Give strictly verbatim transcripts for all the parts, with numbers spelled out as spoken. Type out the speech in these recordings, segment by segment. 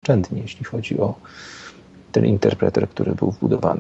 oszczędnie, jeśli chodzi o ten interpreter, który był wbudowany.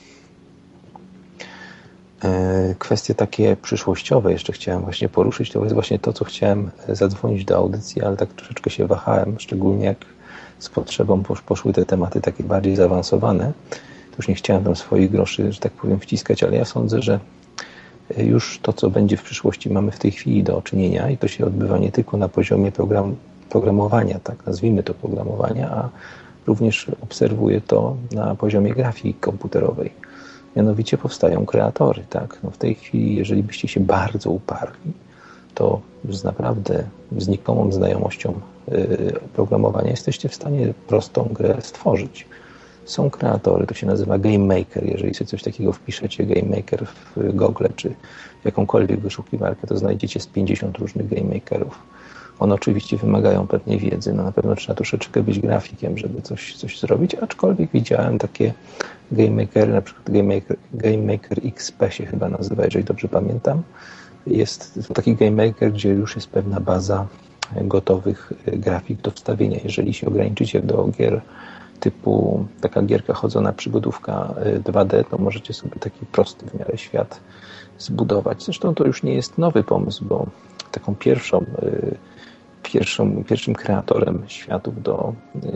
Kwestie takie przyszłościowe jeszcze chciałem właśnie poruszyć. To jest właśnie to, co chciałem zadzwonić do audycji, ale tak troszeczkę się wahałem, szczególnie jak z potrzebą poszły te tematy takie bardziej zaawansowane. To już nie chciałem tam swoich groszy, że tak powiem, wciskać, ale ja sądzę, że już to, co będzie w przyszłości, mamy w tej chwili do czynienia i to się odbywa nie tylko na poziomie program, programowania, tak nazwijmy to programowania, a również obserwuję to na poziomie grafiki komputerowej. Mianowicie powstają kreatory, tak? No w tej chwili, jeżeli byście się bardzo uparli, to z naprawdę znikomą znajomością yy, programowania jesteście w stanie prostą grę stworzyć. Są kreatory, to się nazywa Game Maker. Jeżeli sobie coś takiego wpiszecie, Game Maker w Google czy w jakąkolwiek wyszukiwarkę, to znajdziecie z pięćdziesiąt różnych Game Makerów. One oczywiście wymagają pewnej wiedzy, no na pewno trzeba troszeczkę być grafikiem, żeby coś, coś zrobić, aczkolwiek widziałem takie Game Makery, na przykład Game Maker, Game Maker X P się chyba nazywa, jeżeli dobrze pamiętam. Jest to taki Game Maker, gdzie już jest pewna baza gotowych grafik do wstawienia. Jeżeli się ograniczycie do gier typu taka gierka chodzona przygodówka dwa D, to możecie sobie taki prosty w miarę świat zbudować. Zresztą to już nie jest nowy pomysł, bo taką pierwszą, pierwszą pierwszym kreatorem światów do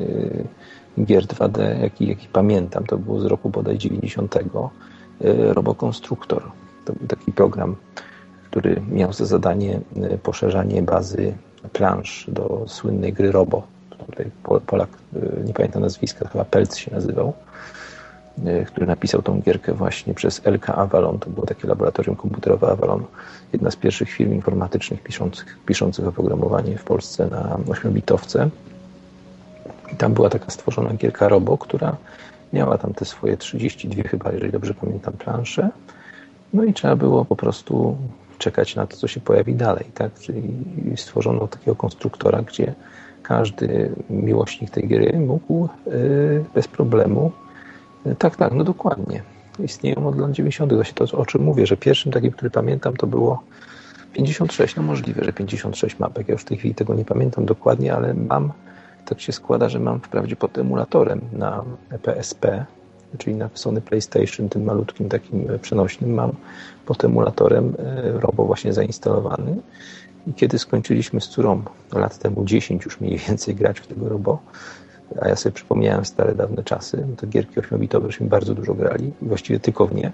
gier dwa D, jaki, jaki pamiętam, to było z roku bodaj dziewięćdziesiątego, Robokonstruktor. To był taki program, który miał za zadanie poszerzanie bazy plansz do słynnej gry Robo. Tutaj Polak, nie pamiętam nazwiska, chyba Pelc się nazywał, który napisał tą gierkę właśnie przez L K Avalon. To było takie laboratorium komputerowe Avalon. Jedna z pierwszych firm informatycznych piszących, piszących oprogramowanie w Polsce na ośmiobitowce. I tam była taka stworzona gierka Robo, która miała tam te swoje trzydzieści dwie chyba, jeżeli dobrze pamiętam, plansze. No i trzeba było po prostu czekać na to, co się pojawi dalej, tak? Czyli stworzono takiego konstruktora, gdzie każdy miłośnik tej gry mógł yy, bez problemu yy, tak, tak, no dokładnie. Istnieją od lat dziewięćdziesiątych. Właśnie to, o czym mówię, że pierwszym takim, który pamiętam, to było pięćdziesiąt sześć. No możliwe, że pięćdziesiąt sześć mapek. Ja już w tej chwili tego nie pamiętam dokładnie, ale mam, tak się składa, że mam wprawdzie pod emulatorem na P S P, czyli na Sony PlayStation, tym malutkim takim przenośnym, mam pod emulatorem Robo właśnie zainstalowany. I kiedy skończyliśmy z córą lat temu dziesięć już mniej więcej grać w tego Robo, a ja sobie przypomniałem stare, dawne czasy, no to gierki ośmiobitowe żeśmy bardzo dużo grali, właściwie tylko w nie,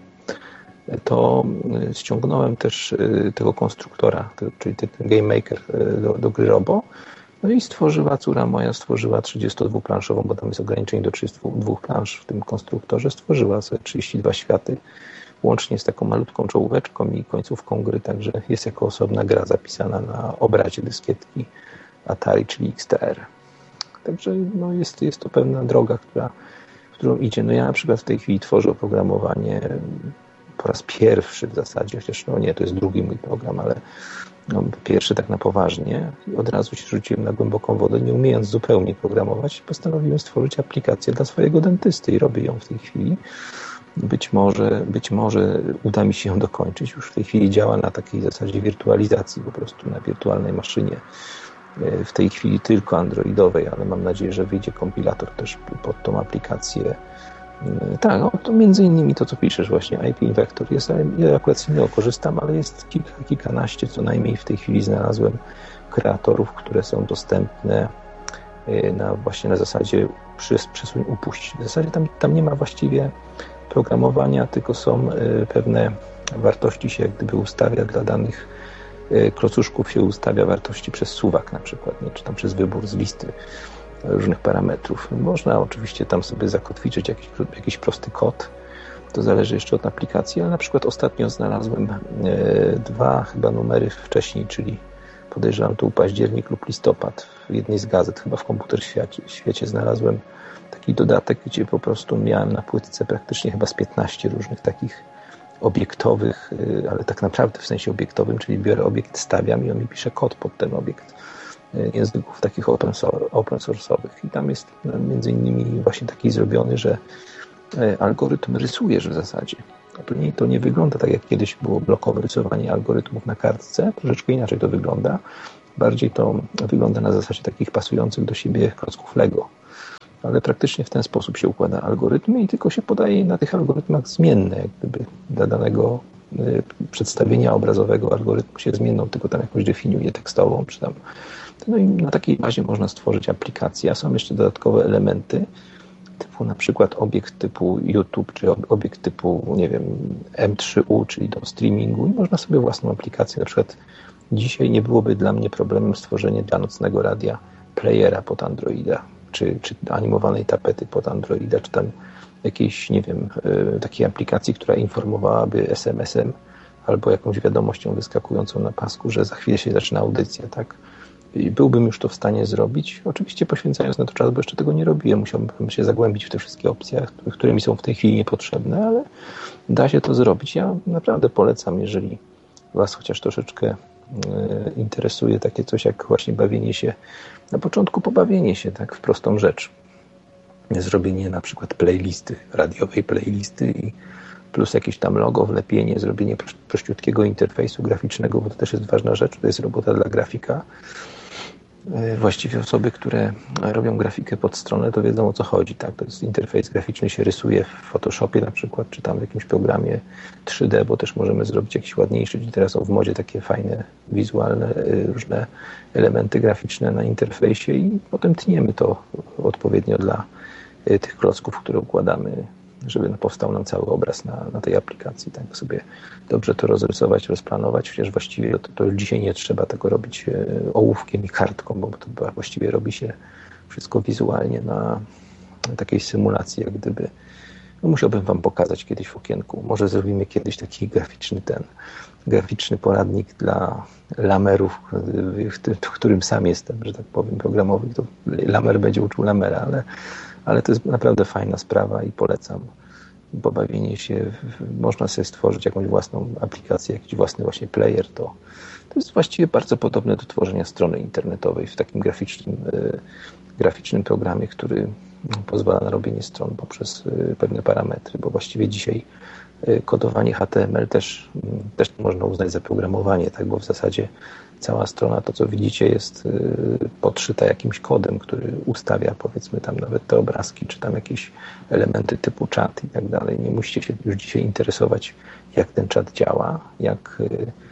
to ściągnąłem też tego konstruktora, czyli ten Game Maker do, do gry Robo. No i stworzyła, córa moja stworzyła trzydziestodwuplanszową, bo tam jest ograniczenie do trzydziestu dwóch plansz w tym konstruktorze, stworzyła sobie trzydzieści dwa światy, łącznie z taką malutką czołóweczką i końcówką gry, także jest jako osobna gra zapisana na obrazie dyskietki Atari, czyli X T R. Także no jest, jest to pewna droga, która, którą idzie. No ja na przykład w tej chwili tworzę oprogramowanie po raz pierwszy w zasadzie, chociaż no nie, to jest drugi mój program, ale no, pierwszy tak na poważnie. I od razu się rzuciłem na głęboką wodę, nie umiejąc zupełnie programować. Postanowiłem stworzyć aplikację dla swojego dentysty i robię ją w tej chwili. Być może, być może uda mi się ją dokończyć. Już w tej chwili działa na takiej zasadzie wirtualizacji, po prostu na wirtualnej maszynie. W tej chwili tylko androidowej, ale mam nadzieję, że wyjdzie kompilator też pod tą aplikację. Tak, no to między innymi to, co piszesz właśnie, I P Vector jest, ja akurat z niego korzystam, ale jest kilka, kilkanaście co najmniej w tej chwili znalazłem kreatorów, które są dostępne na, właśnie na zasadzie przesuń, upuść. W zasadzie tam, tam nie ma właściwie programowania, tylko są pewne wartości się jak gdyby ustawia dla danych klocuszków, się ustawia wartości przez suwak na przykład, nie? Czy tam przez wybór z listy różnych parametrów. Można oczywiście tam sobie zakotwiczyć jakiś, jakiś prosty kod. To zależy jeszcze od aplikacji, ale na przykład ostatnio znalazłem dwa chyba numery wcześniej, czyli podejrzewam to był październik lub listopad w jednej z gazet, chyba w Komputer Świecie, świecie znalazłem taki dodatek, gdzie po prostu miałem na płytce praktycznie chyba z piętnaście różnych takich obiektowych, ale tak naprawdę w sensie obiektowym, czyli biorę obiekt, stawiam i on mi pisze kod pod ten obiekt języków takich open, open source'owych. I tam jest między innymi właśnie taki zrobiony, że algorytm rysujesz w zasadzie. A to nie, to nie wygląda tak, jak kiedyś było blokowe rysowanie algorytmów na kartce. Troszeczkę inaczej to wygląda. Bardziej to wygląda na zasadzie takich pasujących do siebie klocków Lego. ale praktycznie w ten sposób się układa algorytmy i tylko się podaje na tych algorytmach zmienne, jak gdyby dla danego przedstawienia obrazowego algorytmu się zmienną, tylko tam jakąś definiuje tekstową, czy tam. No i na takiej bazie można stworzyć aplikację, a są jeszcze dodatkowe elementy, typu na przykład obiekt typu YouTube, czy obiekt typu, nie wiem, em trzy u, czyli do streamingu i można sobie własną aplikację. Na przykład dzisiaj nie byłoby dla mnie problemem stworzenie dla nocnego radia playera pod Androida, czy, czy animowanej tapety pod Androida, czy tam jakiejś, nie wiem, takiej aplikacji, która informowałaby es em esem albo jakąś wiadomością wyskakującą na pasku, że za chwilę się zaczyna audycja, tak? I byłbym już to w stanie zrobić, oczywiście poświęcając na to czas, bo jeszcze tego nie robiłem, musiałbym się zagłębić w te wszystkie opcje, które mi są w tej chwili niepotrzebne, ale da się to zrobić. Ja naprawdę polecam, jeżeli Was chociaż troszeczkę interesuje takie coś jak właśnie bawienie się, na początku pobawienie się tak w prostą rzecz. Zrobienie na przykład playlisty, radiowej playlisty i plus jakieś tam logo, wlepienie, zrobienie prościutkiego interfejsu graficznego, bo to też jest ważna rzecz, to jest robota dla grafika. Właściwie osoby, które robią grafikę pod stronę, to wiedzą, o co chodzi. Tak? To jest interfejs graficzny, się rysuje w Photoshopie na przykład, czy tam w jakimś programie trzy D, bo też możemy zrobić jakiś ładniejszy, czyli teraz są w modzie takie fajne, wizualne, różne elementy graficzne na interfejsie i potem tniemy to odpowiednio dla tych klocków, które układamy, żeby powstał nam cały obraz na, na tej aplikacji. Tak sobie dobrze to rozrysować, rozplanować, chociaż właściwie to, to już dzisiaj nie trzeba tego robić ołówkiem i kartką, bo to właściwie robi się wszystko wizualnie na, na takiej symulacji, jak gdyby. No musiałbym Wam pokazać kiedyś w okienku. Może zrobimy kiedyś taki graficzny ten, graficzny poradnik dla lamerów, w którym sam jestem, że tak powiem, programowy. To lamer będzie uczył lamera, ale ale to jest naprawdę fajna sprawa i polecam. Pobawienie się, można sobie stworzyć jakąś własną aplikację, jakiś własny właśnie player, to, to jest właściwie bardzo podobne do tworzenia strony internetowej w takim graficznym, graficznym programie, który pozwala na robienie stron poprzez pewne parametry, bo właściwie dzisiaj kodowanie H T M L też, też można uznać za programowanie, tak? Bo w zasadzie cała strona, to co widzicie, jest podszyta jakimś kodem, który ustawia, powiedzmy, tam nawet te obrazki, czy tam jakieś elementy typu czat i tak dalej. Nie musicie się już dzisiaj interesować, jak ten czat działa, jak,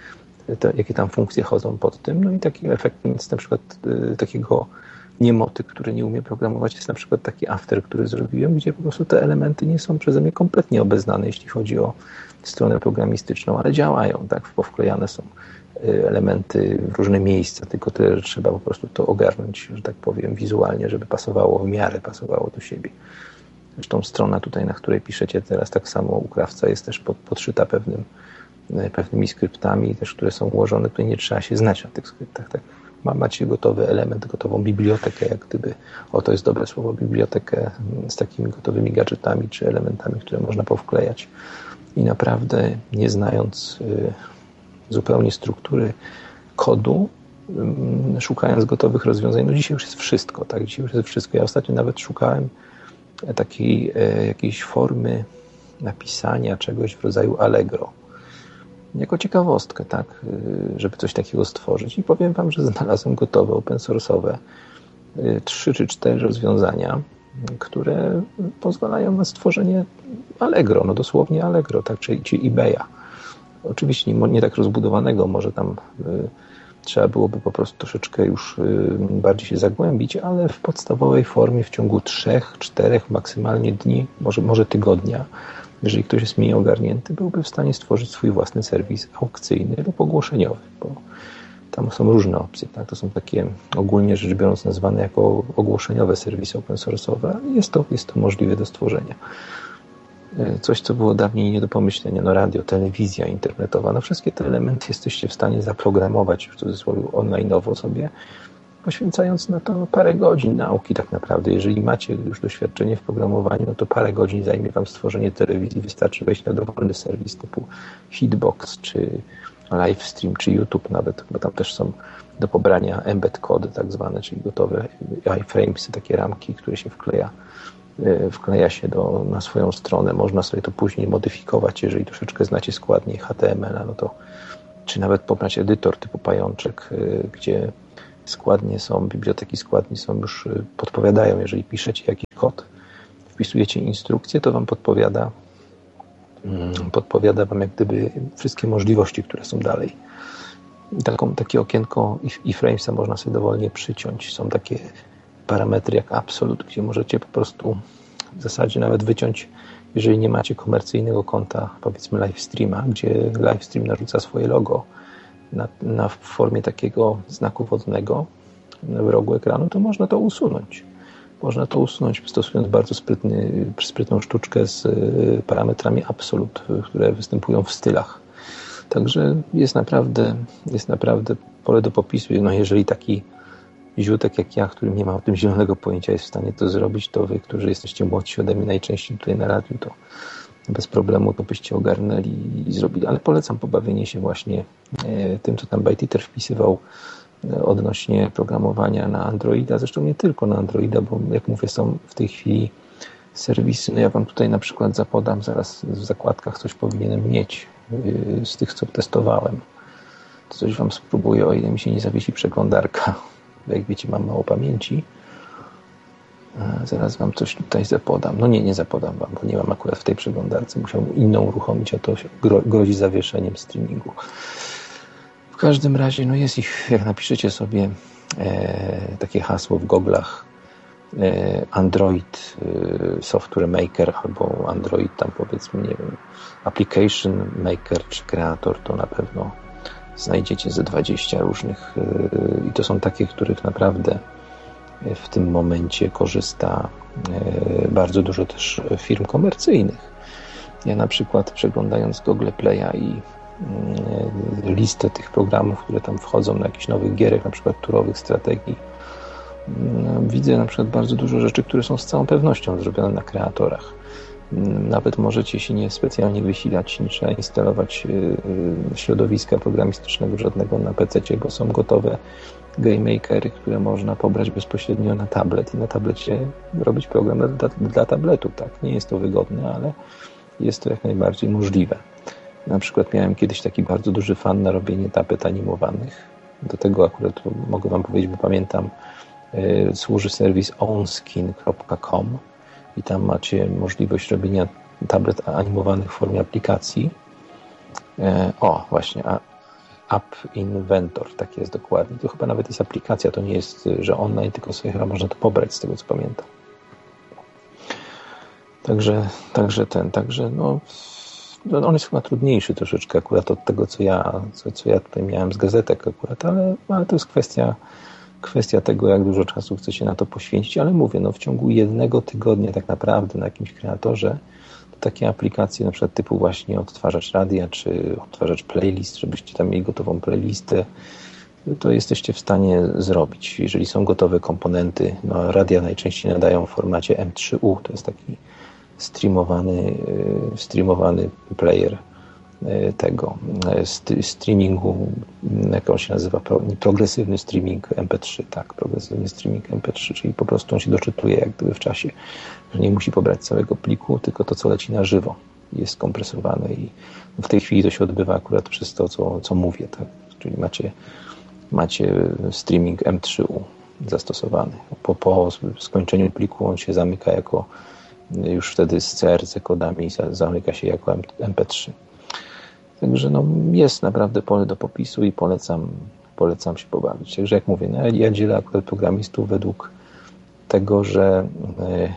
to, jakie tam funkcje chodzą pod tym. No i takim efektem jest na przykład takiego niemoty, który nie umie programować, jest na przykład taki after, który zrobiłem, gdzie po prostu te elementy nie są przeze mnie kompletnie obeznane, jeśli chodzi o stronę programistyczną, ale działają, tak, powklejane są elementy w różne miejsca, tylko tyle, że trzeba po prostu to ogarnąć, że tak powiem, wizualnie, żeby pasowało, w miarę pasowało do siebie. Zresztą strona tutaj, na której piszecie teraz, tak samo u krawca jest też pod, podszyta pewnym, pewnymi skryptami, też, które są ułożone, tutaj nie trzeba się znać na tych skryptach, tak. Macie gotowy element, gotową bibliotekę, jak gdyby, o to jest dobre słowo, bibliotekę z takimi gotowymi gadżetami czy elementami, które można powklejać. I naprawdę, nie znając y, zupełnie struktury kodu, y, szukając gotowych rozwiązań, no dzisiaj już jest wszystko, tak? Dzisiaj już jest wszystko. Ja ostatnio nawet szukałem takiej y, jakiejś formy napisania czegoś w rodzaju Allegro. Jako ciekawostkę, tak, żeby coś takiego stworzyć. I powiem Wam, że znalazłem gotowe, open source'owe trzy czy cztery rozwiązania, które pozwalają na stworzenie Allegro, no dosłownie Allegro, tak, czyli, czyli eBaya. Oczywiście nie, nie tak rozbudowanego, może tam y, trzeba byłoby po prostu troszeczkę już y, bardziej się zagłębić, ale w podstawowej formie w ciągu trzech, czterech maksymalnie dni, może, może tygodnia, jeżeli ktoś jest mniej ogarnięty, byłby w stanie stworzyć swój własny serwis aukcyjny lub ogłoszeniowy, bo tam są różne opcje. Tak? To są takie ogólnie rzecz biorąc nazwane jako ogłoszeniowe serwisy open source'owe, ale jest to, jest to możliwe do stworzenia. Coś, co było dawniej nie do pomyślenia, no radio, telewizja internetowa, no wszystkie te elementy jesteście w stanie zaprogramować w cudzysłowie online'owo sobie, poświęcając na to parę godzin nauki tak naprawdę. Jeżeli macie już doświadczenie w programowaniu, no to parę godzin zajmie Wam stworzenie telewizji. Wystarczy wejść na dowolny serwis typu Hitbox, czy Livestream, czy YouTube nawet, bo tam też są do pobrania embed kody tak zwane, czyli gotowe iframes, takie ramki, które się wkleja, wkleja się do, na swoją stronę. Można sobie to później modyfikować, jeżeli troszeczkę znacie składnie H T M L a, no to czy nawet pobrać edytor typu Pajączek, gdzie składnie są, biblioteki składni są już, podpowiadają, jeżeli piszecie jakiś kod, wpisujecie instrukcję, to wam podpowiada, podpowiada wam jak gdyby wszystkie możliwości, które są dalej. Taką, takie okienko iframesa można sobie dowolnie przyciąć. Są takie parametry jak absolute, gdzie możecie po prostu w zasadzie nawet wyciąć, jeżeli nie macie komercyjnego konta, powiedzmy livestreama, gdzie livestream narzuca swoje logo na, na formie takiego znaku wodnego w rogu ekranu, to można to usunąć. Można to usunąć stosując bardzo sprytny, sprytną sztuczkę z parametrami absolute, które występują w stylach. Także jest naprawdę, jest naprawdę pole do popisu. No jeżeli taki ziutek jak ja, który nie ma o tym zielonego pojęcia, jest w stanie to zrobić, to wy, którzy jesteście młodsi ode mnie najczęściej tutaj na radiu, to bez problemu to byście ogarnęli i zrobili. Ale polecam pobawienie się właśnie tym, co tam ByteEater wpisywał odnośnie programowania na Androida. Zresztą nie tylko na Androida, bo jak mówię, są w tej chwili serwisy. No ja wam tutaj na przykład zapodam, zaraz w zakładkach coś powinienem mieć z tych, co testowałem. To coś wam spróbuję, o ile mi się nie zawiesi przeglądarka. Jak wiecie, mam mało pamięci. Zaraz wam coś tutaj zapodam. No nie, nie zapodam wam, bo nie mam akurat w tej przeglądarce. Musiałbym inną uruchomić, a to gro- grozi zawieszeniem streamingu. W każdym razie, no jest ich, jak napiszecie sobie e, takie hasło w goglach, e, Android e, Software Maker albo Android tam powiedzmy, nie wiem, Application Maker czy Creator, to na pewno znajdziecie ze dwadzieścia różnych e, i to są takie, których naprawdę w tym momencie korzysta e, bardzo dużo też firm komercyjnych. Ja na przykład przeglądając Google Play'a i listę tych programów, które tam wchodzą na jakichś nowych gierek, na przykład turowych strategii, widzę na przykład bardzo dużo rzeczy, które są z całą pewnością zrobione na kreatorach. Nawet możecie się nie specjalnie wysilać, nie trzeba instalować środowiska programistycznego żadnego na pececie, bo są gotowe game makery, które można pobrać bezpośrednio na tablet i na tablecie robić program dla, dla tabletu. Tak, nie jest to wygodne, ale jest to jak najbardziej możliwe. Na przykład miałem kiedyś taki bardzo duży fan na robienie tapet animowanych. Do tego akurat mogę wam powiedzieć, bo pamiętam, yy, służy serwis ownskin kropka com i tam macie możliwość robienia tablet animowanych w formie aplikacji. Yy, o, właśnie, a, App Inventor, tak jest dokładnie. To chyba nawet jest aplikacja, to nie jest, że online, tylko sobie chyba można to pobrać, z tego co pamiętam. Także, także ten, także no... On jest chyba trudniejszy troszeczkę akurat od tego, co ja, co, co ja tutaj miałem z gazetek akurat, ale, ale to jest kwestia, kwestia tego, jak dużo czasu chcecie na to poświęcić, ale mówię, no w ciągu jednego tygodnia tak naprawdę na jakimś kreatorze to takie aplikacje na przykład typu właśnie odtwarzacz radia, czy odtwarzacz playlist, żebyście tam mieli gotową playlistę, to jesteście w stanie zrobić. Jeżeli są gotowe komponenty, no radia najczęściej nadają w formacie em trzy u, to jest taki streamowany, streamowany player tego streamingu, jak on się nazywa, progresywny streaming em pe trzy, tak, progresywny streaming em pe trzy, czyli po prostu on się doczytuje jak gdyby w czasie, że nie musi pobrać całego pliku, tylko to, co leci na żywo, jest kompresowane i w tej chwili to się odbywa akurat przez to, co, co mówię, tak, czyli macie, macie streaming em trzy u zastosowany. Po, po skończeniu pliku on się zamyka jako już wtedy z C R C kodami zamyka się jako em pe trzy. Także no, jest naprawdę pole do popisu i polecam, polecam się pobawić. Także jak mówię, no, ja dzielę akurat programistów według tego, że yy,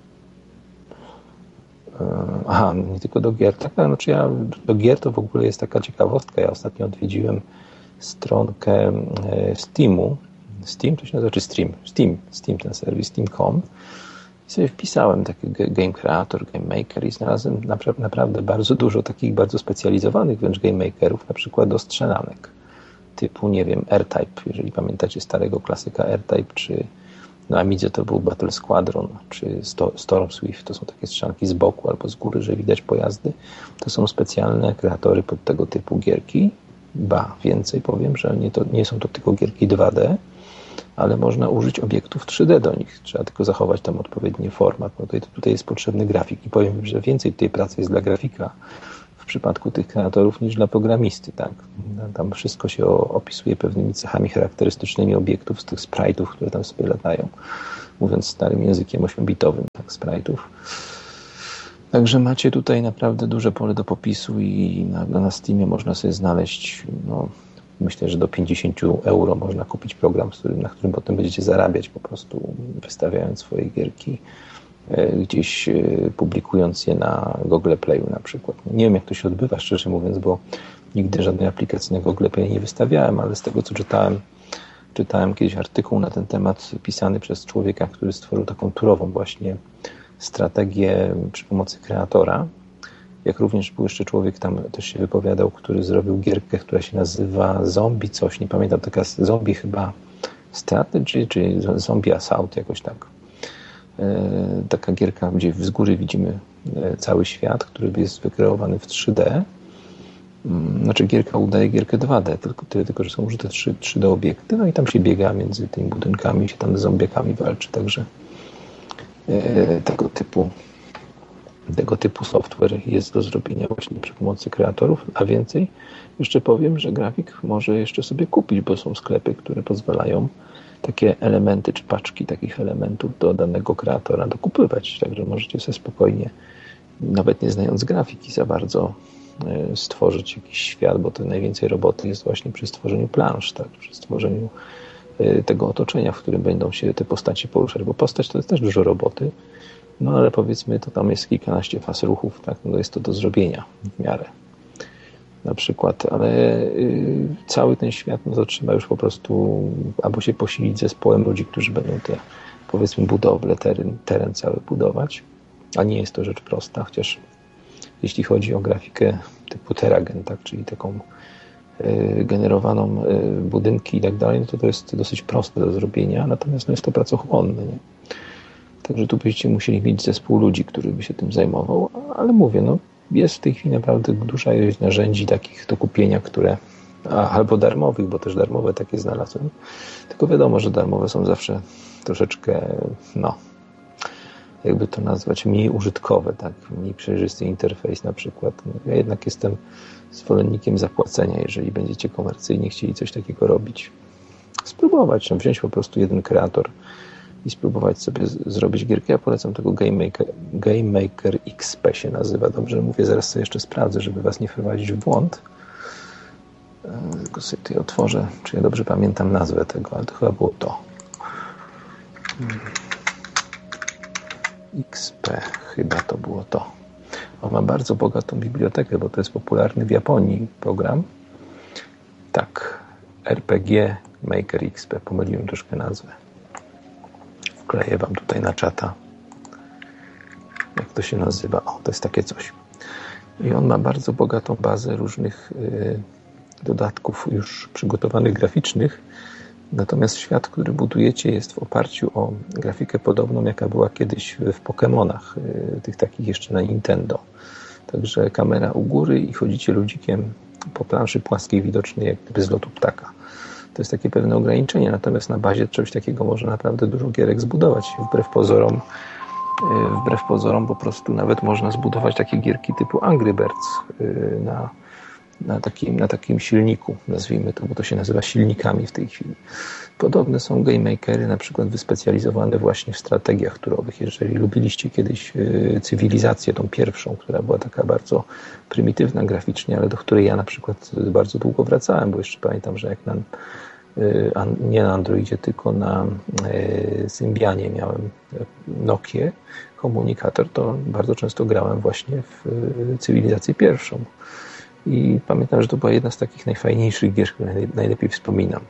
yy, aha, nie tylko do gier. Tak, znaczy ja do gier to w ogóle jest taka ciekawostka. Ja ostatnio odwiedziłem stronkę yy, Steamu. Steam to się nazywa, czy Stream? Steam, Steam ten serwis, steam kropka com. I sobie wpisałem taki game creator, game maker i znalazłem naprawdę bardzo dużo takich bardzo specjalizowanych wręcz game makerów, na przykład do strzelanek typu, nie wiem, R-Type, jeżeli pamiętacie starego klasyka R-Type, czy na Amidze to był Battle Squadron, czy Storm Swift, to są takie strzelanki z boku albo z góry, że widać pojazdy. To są specjalne kreatory pod tego typu gierki. Ba, więcej powiem, że nie, to, nie są to tylko gierki dwa D, ale można użyć obiektów trzy D do nich. Trzeba tylko zachować tam odpowiedni format. No tutaj, tutaj jest potrzebny grafik i powiem, że więcej tej pracy jest dla grafika w przypadku tych kreatorów niż dla programisty, tak? Tam wszystko się opisuje pewnymi cechami charakterystycznymi obiektów z tych sprite'ów, które tam sobie latają, mówiąc starym językiem ośmiobitowym, tak, sprite'ów. Także macie tutaj naprawdę duże pole do popisu i na, na Steamie można sobie znaleźć, no, myślę, że do pięćdziesiąt euro można kupić program, z którym, na którym potem będziecie zarabiać, po prostu wystawiając swoje gierki, gdzieś publikując je na Google Playu na przykład. Nie wiem, jak to się odbywa, szczerze mówiąc, bo nigdy żadnej aplikacji na Google Play nie wystawiałem, ale z tego, co czytałem, czytałem kiedyś artykuł na ten temat pisany przez człowieka, który stworzył taką turową właśnie strategię przy pomocy kreatora. Jak również był jeszcze człowiek, tam też się wypowiadał, który zrobił gierkę, która się nazywa Zombie coś, nie pamiętam, taka Zombie chyba Strategy, czy Zombie Assault, jakoś tak. Taka gierka, gdzie z góry widzimy cały świat, który jest wykreowany w trzy D. Znaczy gierka udaje gierkę dwa D, tylko tyle, tylko że są użyte trzy D obiekty, no i tam się biega między tymi budynkami, się tam z zombiakami walczy, także e, tego typu tego typu software jest do zrobienia właśnie przy pomocy kreatorów, a więcej jeszcze powiem, że grafik może jeszcze sobie kupić, bo są sklepy, które pozwalają takie elementy czy paczki takich elementów do danego kreatora dokupywać, także możecie sobie spokojnie, nawet nie znając grafiki za bardzo, stworzyć jakiś świat, bo to najwięcej roboty jest właśnie przy stworzeniu plansz, tak, przy stworzeniu tego otoczenia, w którym będą się te postacie poruszać, bo postać to jest też dużo roboty, no ale powiedzmy to tam jest kilkanaście faz ruchów, tak, no jest to do zrobienia w miarę na przykład, ale y, cały ten świat, no to trzeba już po prostu albo się posilić zespołem ludzi, którzy będą te, powiedzmy, budowle, teren, teren cały budować, a nie jest to rzecz prosta, chociaż jeśli chodzi o grafikę typu Teragen, tak, czyli taką y, generowaną y, budynki i tak dalej, no to to jest dosyć proste do zrobienia, natomiast no jest to pracochłonne, nie? Także tu byście musieli mieć zespół ludzi, który by się tym zajmował, ale mówię, no jest w tej chwili naprawdę duża ilość narzędzi takich do kupienia, które a, albo darmowych, bo też darmowe takie znalazłem, tylko wiadomo, że darmowe są zawsze troszeczkę, no jakby to nazwać, mniej użytkowe, tak, mniej przejrzysty interfejs na przykład. Ja jednak jestem zwolennikiem zapłacenia, jeżeli będziecie komercyjnie chcieli coś takiego robić. Spróbować, no, wziąć po prostu jeden kreator i spróbować sobie z- zrobić gierkę. Ja polecam tego Game Maker, Game Maker X P się nazywa. Dobrze mówię, zaraz sobie jeszcze sprawdzę, żeby was nie wprowadzić w błąd. E, Tylko sobie tutaj otworzę, czy ja dobrze pamiętam nazwę tego, ale to chyba było to. Hmm. X P, chyba to było to. On ma bardzo bogatą bibliotekę, bo to jest popularny w Japonii program. Tak, R P G Maker X P, pomyliłem troszkę nazwę. Wkleję wam tutaj na czata, jak to się nazywa. O, to jest takie coś. I on ma bardzo bogatą bazę różnych y, dodatków już przygotowanych graficznych. Natomiast świat, który budujecie, jest w oparciu o grafikę podobną, jaka była kiedyś w Pokemonach, y, tych takich jeszcze na Nintendo. Także kamera u góry i chodzicie ludzikiem po planszy płaskiej widocznej, jak gdyby z lotu ptaka. To jest takie pewne ograniczenie, natomiast na bazie czegoś takiego można naprawdę dużo gierek zbudować. Wbrew pozorom, wbrew pozorom po prostu nawet można zbudować takie gierki typu Angry Birds na, na, takim, na takim silniku, nazwijmy to, bo to się nazywa silnikami w tej chwili. Podobne są game makery, na przykład wyspecjalizowane właśnie w strategiach turowych. Jeżeli lubiliście kiedyś Cywilizację, tą pierwszą, która była taka bardzo prymitywna graficznie, ale do której ja na przykład bardzo długo wracałem, bo jeszcze pamiętam, że jak na, nie na Androidzie, tylko na Symbianie miałem Nokię, komunikator, to bardzo często grałem właśnie w Cywilizację pierwszą. I pamiętam, że to była jedna z takich najfajniejszych gier, które najlepiej wspominam.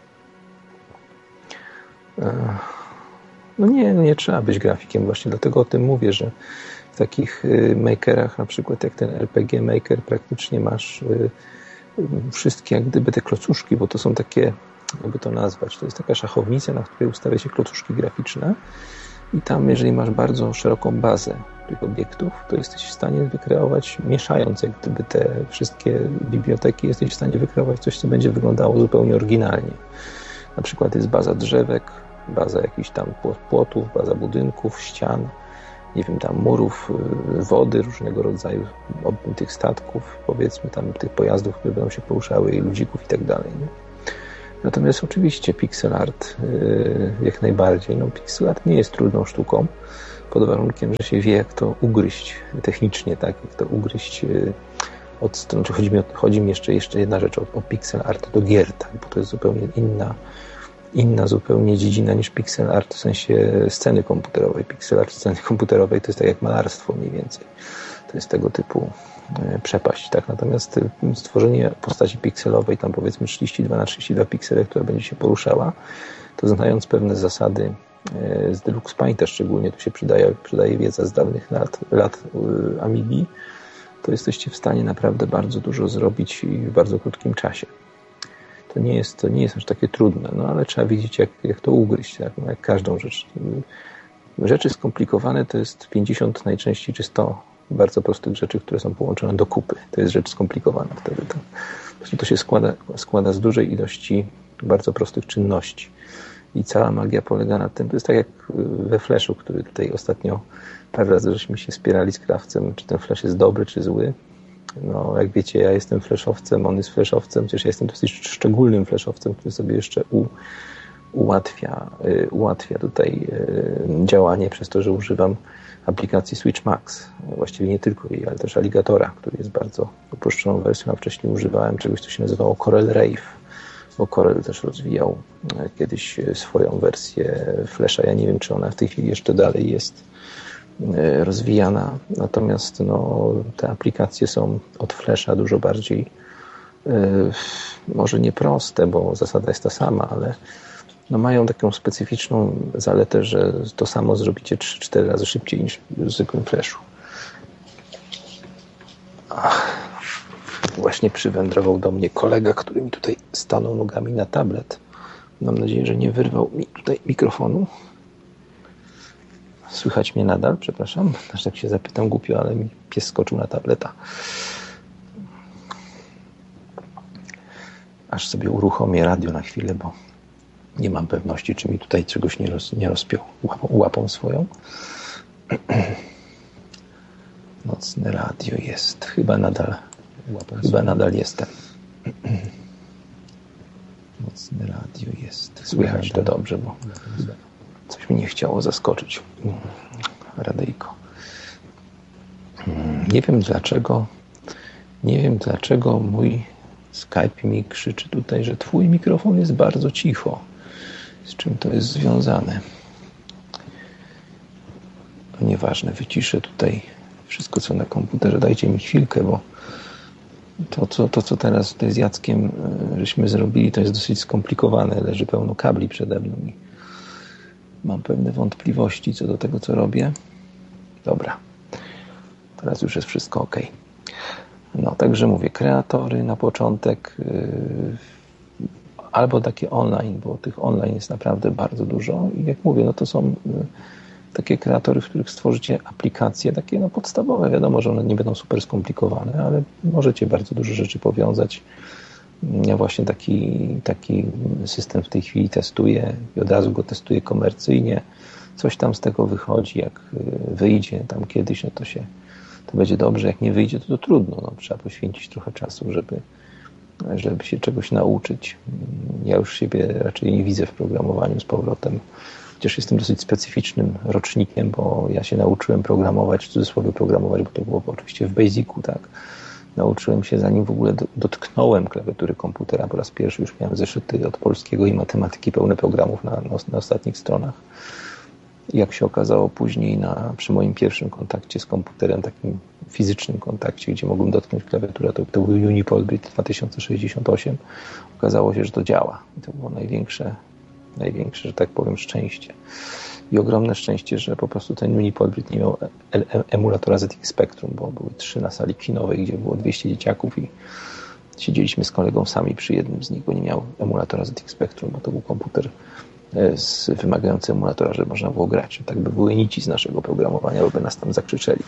No nie, no nie trzeba być grafikiem, właśnie dlatego o tym mówię, że w takich makerach, na przykład jak ten R P G Maker, praktycznie masz wszystkie jak gdyby te klocuszki, bo to są takie, jakby to nazwać, to jest taka szachownica, na której ustawia się klocuszki graficzne i tam, jeżeli masz bardzo szeroką bazę tych obiektów, to jesteś w stanie wykreować, mieszając jak gdyby te wszystkie biblioteki, jesteś w stanie wykreować coś, co będzie wyglądało zupełnie oryginalnie. Na przykład jest baza drzewek, baza jakichś tam płotów, baza budynków, ścian nie wiem, tam murów, wody różnego rodzaju, tych statków, powiedzmy tam tych pojazdów, które będą się poruszały i ludzików i tak dalej. Nie? Natomiast oczywiście pixel art jak najbardziej. No, pixel art nie jest trudną sztuką, pod warunkiem, że się wie, jak to ugryźć technicznie, tak, jak to ugryźć od strony. Chodzi mi, o, chodzi mi jeszcze, jeszcze jedna rzecz o, o pixel art do gier, tak, bo to jest zupełnie inna inna zupełnie dziedzina niż pixel art w sensie sceny komputerowej. Pixel art w scenie komputerowej to jest tak jak malarstwo mniej więcej. To jest tego typu przepaść. Tak? Natomiast stworzenie postaci pikselowej, tam powiedzmy trzydzieści dwa na trzydzieści dwa piksele, która będzie się poruszała, to znając pewne zasady z Deluxe Painta szczególnie, tu się przydaje, przydaje wiedza z dawnych lat, lat Amigi, to jesteście w stanie naprawdę bardzo dużo zrobić w bardzo krótkim czasie. To nie jest, to nie jest aż takie trudne, no ale trzeba wiedzieć, jak, jak to ugryźć, tak? No, jak każdą rzecz. Rzeczy skomplikowane to jest pięćdziesiąt najczęściej czy sto bardzo prostych rzeczy, które są połączone do kupy. To jest rzecz skomplikowana wtedy. To, to się składa, składa z dużej ilości bardzo prostych czynności. I cała magia polega na tym, to jest tak jak we Flashu, który tutaj ostatnio parę razy żeśmy się spierali z krawcem, czy ten Flash jest dobry, czy zły. No, jak wiecie, ja jestem flashowcem, on jest flashowcem, chociaż ja jestem dosyć szczególnym flashowcem, który sobie jeszcze u, ułatwia, y, ułatwia tutaj y, działanie przez to, że używam aplikacji Switch Max. Właściwie nie tylko jej, ale też Alligatora, który jest bardzo uproszczoną wersją, a wcześniej używałem czegoś, co się nazywało Corel Rave, bo Corel też rozwijał kiedyś swoją wersję Flasha. Ja nie wiem, czy ona w tej chwili jeszcze dalej jest rozwijana, natomiast no, te aplikacje są od Flasha dużo bardziej yy, może nie proste, bo zasada jest ta sama, ale no, mają taką specyficzną zaletę, że to samo zrobicie trzy cztery razy szybciej niż w zwykłym Flashu. Ach, właśnie przywędrował do mnie kolega, który mi tutaj stanął nogami na tablet. Mam nadzieję, że nie wyrwał mi tutaj mikrofonu. Słychać mnie nadal? Przepraszam. Aż tak się zapytam głupio, ale mi pies skoczył na tableta. Aż sobie uruchomię radio na chwilę, bo nie mam pewności, czy mi tutaj czegoś nie, roz, nie rozpiął łapą, łapą swoją. Nocne radio jest. Chyba nadal, łapą chyba nadal jestem. Nocne radio jest. Słychać to dobrze, bo coś mi nie chciało zaskoczyć. Radyjko. Nie wiem dlaczego, nie wiem dlaczego mój Skype mi krzyczy tutaj, że twój mikrofon jest bardzo cicho. Z czym to jest związane? No nieważne, wyciszę tutaj wszystko, co na komputerze. Dajcie mi chwilkę, bo to, co, to, co teraz tutaj z Jackiem żeśmy zrobili, to jest dosyć skomplikowane. Leży pełno kabli przede mną i mam pewne wątpliwości co do tego, co robię. Dobra. Teraz już jest wszystko ok. No, także mówię, kreatory na początek yy, albo takie online, bo tych online jest naprawdę bardzo dużo i jak mówię, no to są yy, takie kreatory, w których stworzycie aplikacje takie no podstawowe. Wiadomo, że one nie będą super skomplikowane, ale możecie bardzo dużo rzeczy powiązać. Ja właśnie taki, taki system w tej chwili testuję i od razu go testuję komercyjnie. Coś tam z tego wychodzi, jak wyjdzie tam kiedyś, no to się to będzie dobrze, jak nie wyjdzie, to, to trudno. No, trzeba poświęcić trochę czasu, żeby, żeby się czegoś nauczyć. Ja już siebie raczej nie widzę w programowaniu z powrotem, chociaż jestem dosyć specyficznym rocznikiem, bo ja się nauczyłem programować, w cudzysłowie programować, bo to było oczywiście w Basicu, tak. Nauczyłem się, zanim w ogóle dotknąłem klawiatury komputera. Po raz pierwszy już miałem zeszyty od polskiego i matematyki pełne programów na, na ostatnich stronach. I jak się okazało później na, przy moim pierwszym kontakcie z komputerem, takim fizycznym kontakcie, gdzie mogłem dotknąć klawiaturę, to, to był Unipolbrit dwa tysiące sześćdziesiąt osiem. Okazało się, że to działa. I to było największe, największe, że tak powiem, szczęście. I ogromne szczęście, że po prostu ten Unipolbrit nie miał emulatora Z X Spectrum, bo były trzy na sali kinowej, gdzie było dwieście dzieciaków i siedzieliśmy z kolegą sami przy jednym z nich, bo nie miał emulatora Z X Spectrum, bo to był komputer z wymagający emulatora, żeby można było grać. Tak by były nici z naszego programowania, bo by nas tam zakrzyczeli.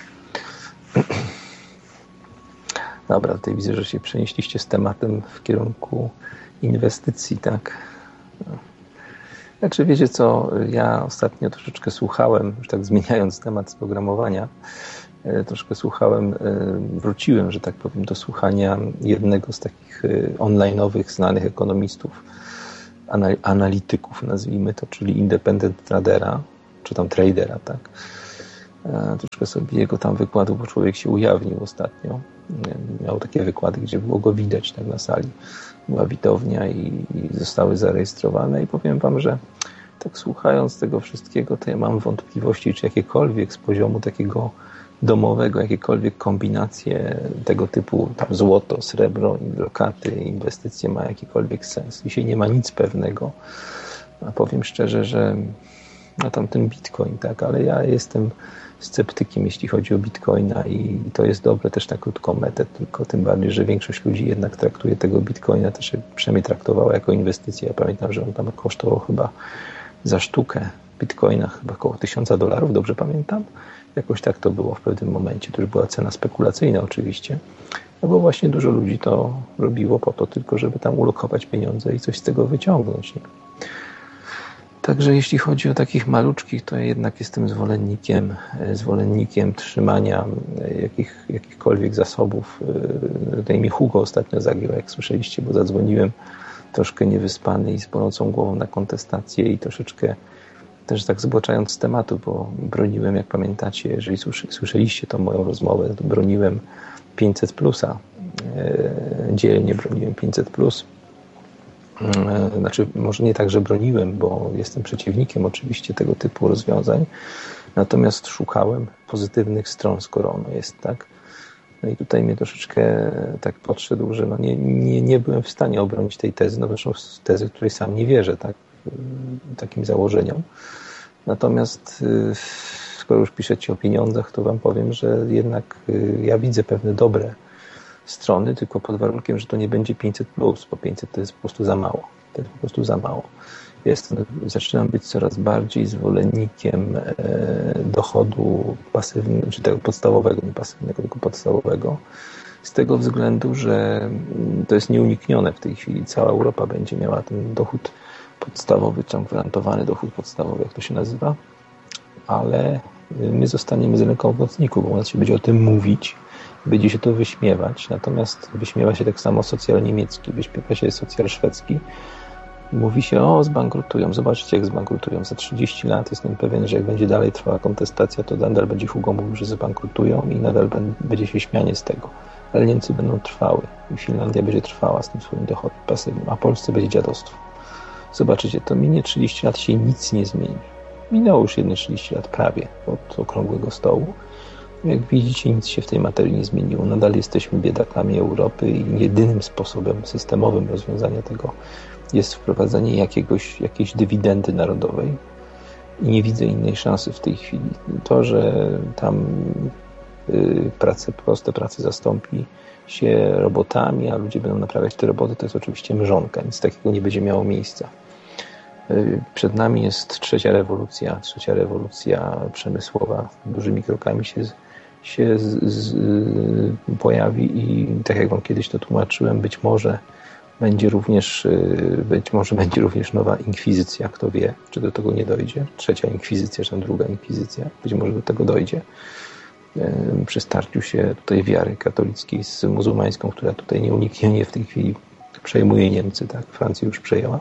Dobra, tutaj widzę, że się przenieśliście z tematem w kierunku inwestycji, tak? Znaczy, wiecie co, ja ostatnio troszeczkę słuchałem, już tak zmieniając temat z programowania, troszkę słuchałem, wróciłem, że tak powiem, do słuchania jednego z takich online'owych, znanych ekonomistów, analityków, nazwijmy to, czyli independent tradera, czy tam tradera, tak. Troszkę sobie jego tam wykładu, bo człowiek się ujawnił ostatnio. Miał takie wykłady, gdzie było go widać tak na sali. Była widownia i, i zostały zarejestrowane i powiem wam, że tak słuchając tego wszystkiego, to ja mam wątpliwości, czy jakiekolwiek z poziomu takiego domowego, jakiekolwiek kombinacje tego typu, tam złoto, srebro, lokaty, inwestycje ma jakikolwiek sens. Dzisiaj nie ma nic pewnego. A powiem szczerze, że no tam ten bitcoin, tak, ale ja jestem sceptykiem, jeśli chodzi o bitcoina i to jest dobre też na krótką metę, tylko tym bardziej, że większość ludzi jednak traktuje tego bitcoina, też przynajmniej traktowała jako inwestycję. Ja pamiętam, że on tam kosztował chyba za sztukę bitcoina chyba około tysiąca dolarów, dobrze pamiętam? Jakoś tak to było w pewnym momencie. To już była cena spekulacyjna oczywiście, no bo właśnie dużo ludzi to robiło po to tylko, żeby tam ulokować pieniądze i coś z tego wyciągnąć. Nie? Także jeśli chodzi o takich maluczkich, to ja jednak jestem zwolennikiem, zwolennikiem trzymania jakich, jakichkolwiek zasobów. Tutaj mi Hugo ostatnio zagiął, jak słyszeliście, bo zadzwoniłem troszkę niewyspany i z bolącą głową na kontestację i troszeczkę też tak zboczając z tematu, bo broniłem, jak pamiętacie, jeżeli słyszeliście tą moją rozmowę, to broniłem pięćset plusa. Dzielnie broniłem pięćset plus. Znaczy, może nie tak, że broniłem, bo jestem przeciwnikiem oczywiście tego typu rozwiązań, natomiast szukałem pozytywnych stron, skoro ono jest, tak. No i tutaj mnie troszeczkę tak podszedł, że no nie, nie, nie byłem w stanie obronić tej tezy, no zresztą tezy, której sam nie wierzę, tak, takim założeniom. Natomiast skoro już piszecie o pieniądzach, to wam powiem, że jednak ja widzę pewne dobre strony, tylko pod warunkiem, że to nie będzie pięćset plus, bo pięćset to jest po prostu za mało. To jest po prostu za mało. Jest, zaczynam być coraz bardziej zwolennikiem dochodu pasywnego, czy tego podstawowego, nie pasywnego, tylko podstawowego. Z tego względu, że to jest nieuniknione w tej chwili. Cała Europa będzie miała ten dochód podstawowy, czy gwarantowany dochód podstawowy, jak to się nazywa, ale my zostaniemy z ręką w nocniku, bo u nas się będzie o tym mówić, będzie się to wyśmiewać, natomiast wyśmiewa się tak samo socjal niemiecki, wyśmiewa się socjal szwedzki. Mówi się, o, zbankrutują, zobaczcie, jak zbankrutują. Za trzydzieści lat jestem pewien, że jak będzie dalej trwała kontestacja, to nadal będzie Hugo mówił, że zbankrutują i nadal będzie się śmianie z tego. Ale Niemcy będą trwały i Finlandia będzie trwała z tym swoim dochodem pasywnym, a Polsce będzie dziadostwo. Zobaczycie, to minie trzydzieści lat, się nic nie zmieni. Minęło już jedne trzydzieści lat prawie od okrągłego stołu. Jak widzicie, nic się w tej materii nie zmieniło. Nadal jesteśmy biedakami Europy i jedynym sposobem systemowym rozwiązania tego jest wprowadzenie jakiegoś, jakiejś dywidendy narodowej i nie widzę innej szansy w tej chwili. To, że tam y, prace, proste prace zastąpi się robotami, a ludzie będą naprawiać te roboty, to jest oczywiście mrzonka. Nic takiego nie będzie miało miejsca. Y, przed nami jest trzecia rewolucja, trzecia rewolucja przemysłowa. Dużymi krokami się, się z, z, y, pojawi i tak jak wam kiedyś to tłumaczyłem, być może Będzie również, być może będzie również nowa inkwizycja, kto wie, czy do tego nie dojdzie. Trzecia inkwizycja, czy druga inkwizycja, być może do tego dojdzie. Przy starciu się tutaj wiary katolickiej z muzułmańską, która tutaj nieuniknienie w tej chwili przejmuje Niemcy, tak? Francja już przejęła.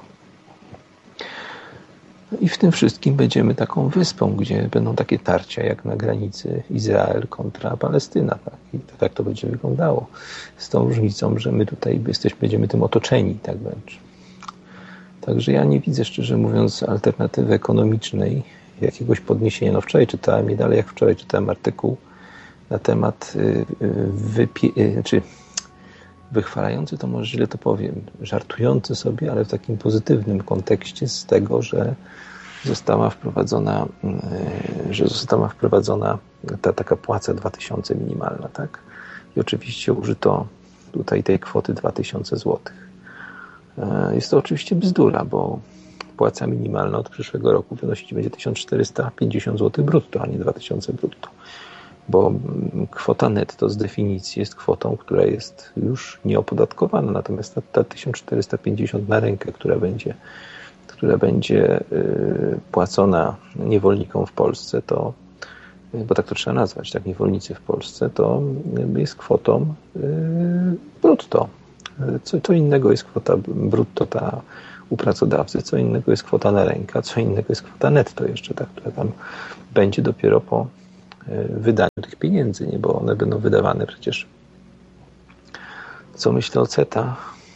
I w tym wszystkim będziemy taką wyspą, gdzie będą takie tarcia jak na granicy Izrael kontra Palestyna. Tak? I tak to będzie wyglądało. Z tą różnicą, że my tutaj jesteśmy, będziemy tym otoczeni, tak wręcz. Także ja nie widzę, szczerze mówiąc, alternatywy ekonomicznej, jakiegoś podniesienia. No wczoraj czytałem, nie dalej jak wczoraj czytałem artykuł na temat wypie- znaczy wychwalający, to może źle to powiem, żartujący sobie, ale w takim pozytywnym kontekście z tego, że została wprowadzona, że została wprowadzona ta taka płaca dwa tysiące minimalna, tak? I oczywiście użyto tutaj tej kwoty dwa tysiące złotych. Jest to oczywiście bzdura, bo płaca minimalna od przyszłego roku wynosić będzie tysiąc czterysta pięćdziesiąt złotych brutto, a nie dwa tysiące brutto. Bo kwota netto z definicji jest kwotą, która jest już nieopodatkowana, natomiast ta, ta tysiąc czterysta pięćdziesiąt na rękę, która będzie, która będzie płacona niewolnikom w Polsce, to, bo tak to trzeba nazwać, tak, niewolnicy w Polsce, to jest kwotą brutto. Co, co innego jest kwota brutto ta u pracodawcy, co innego jest kwota na rękę, co innego jest kwota netto jeszcze, ta, która tam będzie dopiero po wydaniu tych pieniędzy, nie? Bo one będą wydawane przecież. Co myślę o CETA?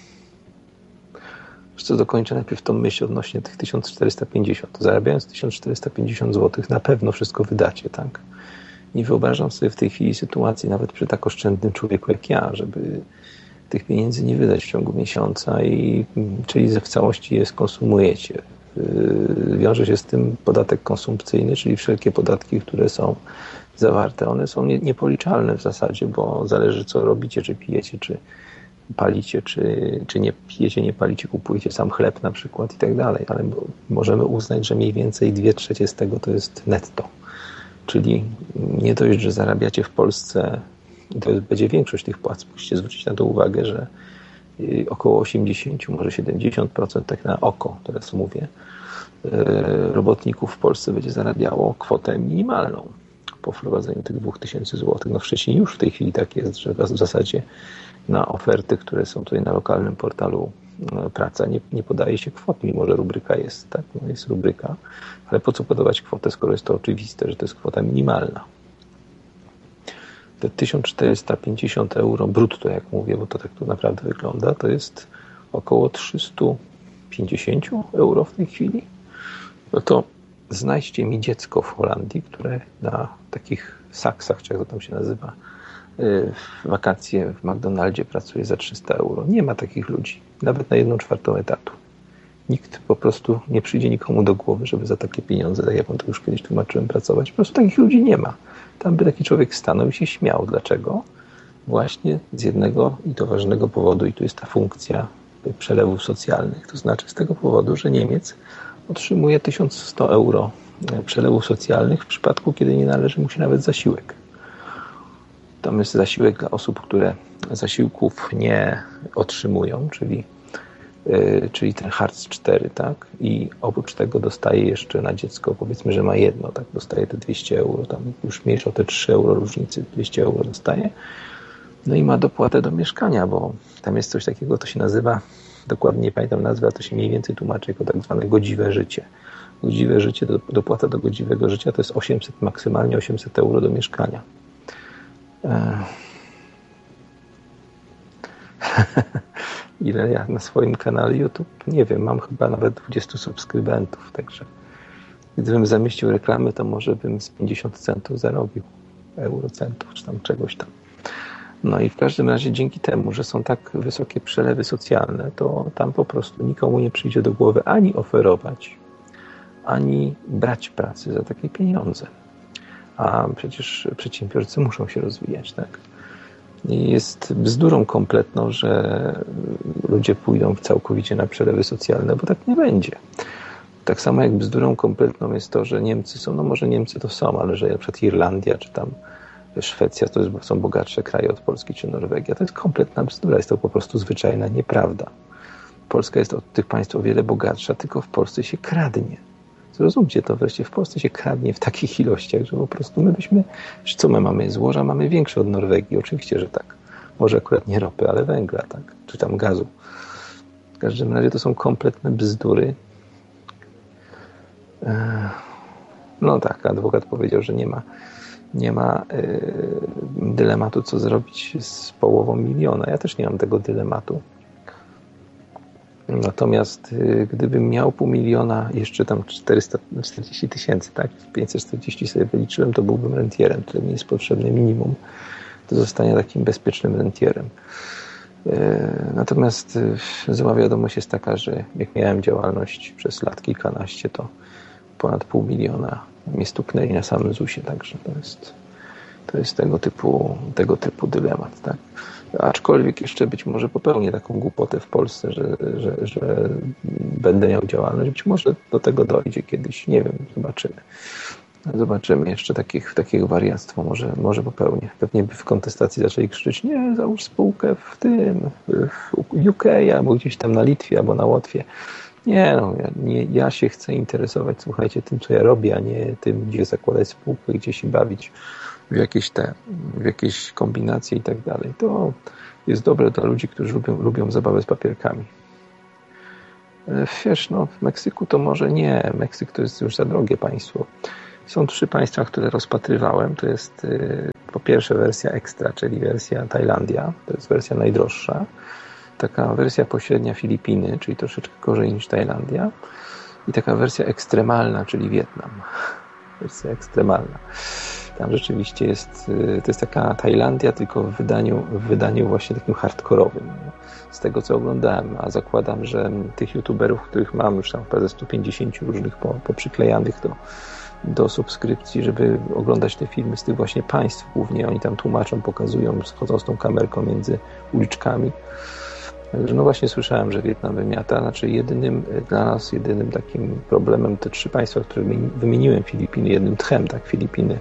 Jeszcze dokończę najpierw tą myśl odnośnie tych tysiąc czterysta pięćdziesiąt. Zarabiając tysiąc czterysta pięćdziesiąt złotych na pewno wszystko wydacie, tak? Nie wyobrażam sobie w tej chwili sytuacji, nawet przy tak oszczędnym człowieku jak ja, żeby tych pieniędzy nie wydać w ciągu miesiąca, i czyli w całości je skonsumujecie. Wiąże się z tym podatek konsumpcyjny, czyli wszelkie podatki, które są zawarte. One są nie, niepoliczalne w zasadzie, bo zależy, co robicie, czy pijecie, czy palicie, czy, czy nie pijecie, nie palicie, kupujecie sam chleb na przykład i tak dalej, ale możemy uznać, że mniej więcej dwie trzecie z tego to jest netto. Czyli nie dość, że zarabiacie w Polsce, to będzie większość tych płac, musicie zwrócić na to uwagę, że około osiemdziesiąt, może siedemdziesiąt procent, tak na oko teraz mówię, robotników w Polsce będzie zarabiało kwotę minimalną po wprowadzeniu tych dwóch tysięcy złotych. No wcześniej już w tej chwili tak jest, że w zasadzie na oferty, które są tutaj na lokalnym portalu Praca, nie, nie podaje się kwot, mimo że rubryka jest, tak? No jest rubryka, ale po co podawać kwotę, skoro jest to oczywiste, że to jest kwota minimalna. Te tysiąc czterysta pięćdziesiąt euro brutto, jak mówię, bo to tak tu naprawdę wygląda, to jest około trzysta pięćdziesiąt euro w tej chwili. No to znajdźcie mi dziecko w Holandii, które na takich saksach, czy jak to tam się nazywa, w wakacje w McDonaldzie pracuje za trzysta euro. Nie ma takich ludzi, nawet na jedną czwartą etatu. Nikt po prostu nie przyjdzie nikomu do głowy, żeby za takie pieniądze, tak jak wam to już kiedyś tłumaczyłem, pracować. Po prostu takich ludzi nie ma. Tam by taki człowiek stanął i się śmiał. Dlaczego? Właśnie z jednego i to ważnego powodu, i tu jest ta funkcja przelewów socjalnych. To znaczy z tego powodu, że Niemiec otrzymuje tysiąc sto euro przelewów socjalnych w przypadku, kiedy nie należy mu się nawet zasiłek. Tam jest zasiłek dla osób, które zasiłków nie otrzymują, czyli, yy, czyli ten Hartz cztery, tak? I oprócz tego dostaje jeszcze na dziecko, powiedzmy, że ma jedno, tak? Dostaje te dwieście euro, tam już mniejsza o te trzy euro różnicy, dwieście euro dostaje. No i ma dopłatę do mieszkania, bo tam jest coś takiego, to się nazywa, dokładnie nie pamiętam nazwy, a to się mniej więcej tłumaczy jako tak zwane godziwe życie. Godziwe życie, dopłata do godziwego życia to jest osiemset, maksymalnie osiemset euro do mieszkania. Ile ja na swoim kanale YouTube? Nie wiem, mam chyba nawet dwudziestu subskrybentów, także gdybym zamieścił reklamy, to może bym z pięćdziesiąt centów zarobił, eurocentów, czy tam czegoś tam. No i w każdym razie dzięki temu, że są tak wysokie przelewy socjalne, to tam po prostu nikomu nie przyjdzie do głowy ani oferować, ani brać pracy za takie pieniądze. A przecież przedsiębiorcy muszą się rozwijać, tak? I jest bzdurą kompletną, że ludzie pójdą całkowicie na przelewy socjalne, bo tak nie będzie. Tak samo jak bzdurą kompletną jest to, że Niemcy są, no może Niemcy to są, ale że na przykład Irlandia czy tam Szwecja to jest, są bogatsze kraje od Polski czy Norwegia. To jest kompletna bzdura, jest to po prostu zwyczajna nieprawda. Polska jest od tych państw o wiele bogatsza, tylko w Polsce się kradnie. Zrozumcie to wreszcie, w Polsce się kradnie w takich ilościach, że po prostu my byśmy, co my mamy? Złoża mamy większe od Norwegii, oczywiście, że tak. Może akurat nie ropy, ale węgla, tak? Czy tam gazu. W każdym razie to są kompletne bzdury. No tak, adwokat powiedział, że nie ma, nie ma dylematu, co zrobić z połową miliona. Ja też nie mam tego dylematu. Natomiast gdybym miał pół miliona, jeszcze tam czterysta czterdzieści tysięcy, tak? pięćset czterdzieści sobie wyliczyłem, to byłbym rentierem, który mi jest potrzebne minimum do zostania takim bezpiecznym rentierem. Natomiast zła wiadomość jest taka, że jak miałem działalność przez lat kilkanaście, to ponad pół miliona mnie stuknęli na samym zusie, także to jest, to jest tego typu, tego typu dylemat, tak? Aczkolwiek jeszcze być może popełnię taką głupotę w Polsce, że, że, że będę miał działalność. Być może do tego dojdzie kiedyś, nie wiem, zobaczymy. Zobaczymy jeszcze takich, takiego wariactwo, może, może popełnię. Pewnie by w kontestacji zaczęli krzyczeć, nie, załóż spółkę w tym, w U K albo gdzieś tam na Litwie albo na Łotwie. Nie, no, ja, nie, ja się chcę interesować, słuchajcie, tym, co ja robię, a nie tym, gdzie zakładać spółkę, gdzie się bawić w jakieś te, w jakieś kombinacje i tak dalej. To jest dobre dla ludzi, którzy lubią, lubią zabawę z papierkami. Wiesz, no, w Meksyku to może nie. Meksyk to jest już za drogie państwo. Są trzy państwa, które rozpatrywałem. To jest y, po pierwsze wersja ekstra, czyli wersja Tajlandia. To jest wersja najdroższa. Taka wersja pośrednia Filipiny, czyli troszeczkę gorzej niż Tajlandia. I taka wersja ekstremalna, czyli Wietnam. Wersja ekstremalna. Tam rzeczywiście jest, to jest taka Tajlandia, tylko w wydaniu, w wydaniu właśnie takim hardkorowym. Z tego, co oglądałem, a zakładam, że tych youtuberów, których mam już tam prawie sto pięćdziesiąt różnych poprzyklejanych do, do subskrypcji, żeby oglądać te filmy z tych właśnie państw głównie, oni tam tłumaczą, pokazują, schodzą z tą kamerką między uliczkami. Także no właśnie słyszałem, że Wietnam wymiata, znaczy jedynym dla nas, jedynym takim problemem te trzy państwa, które wymieniłem, Filipiny, jednym tchem, tak, Filipiny,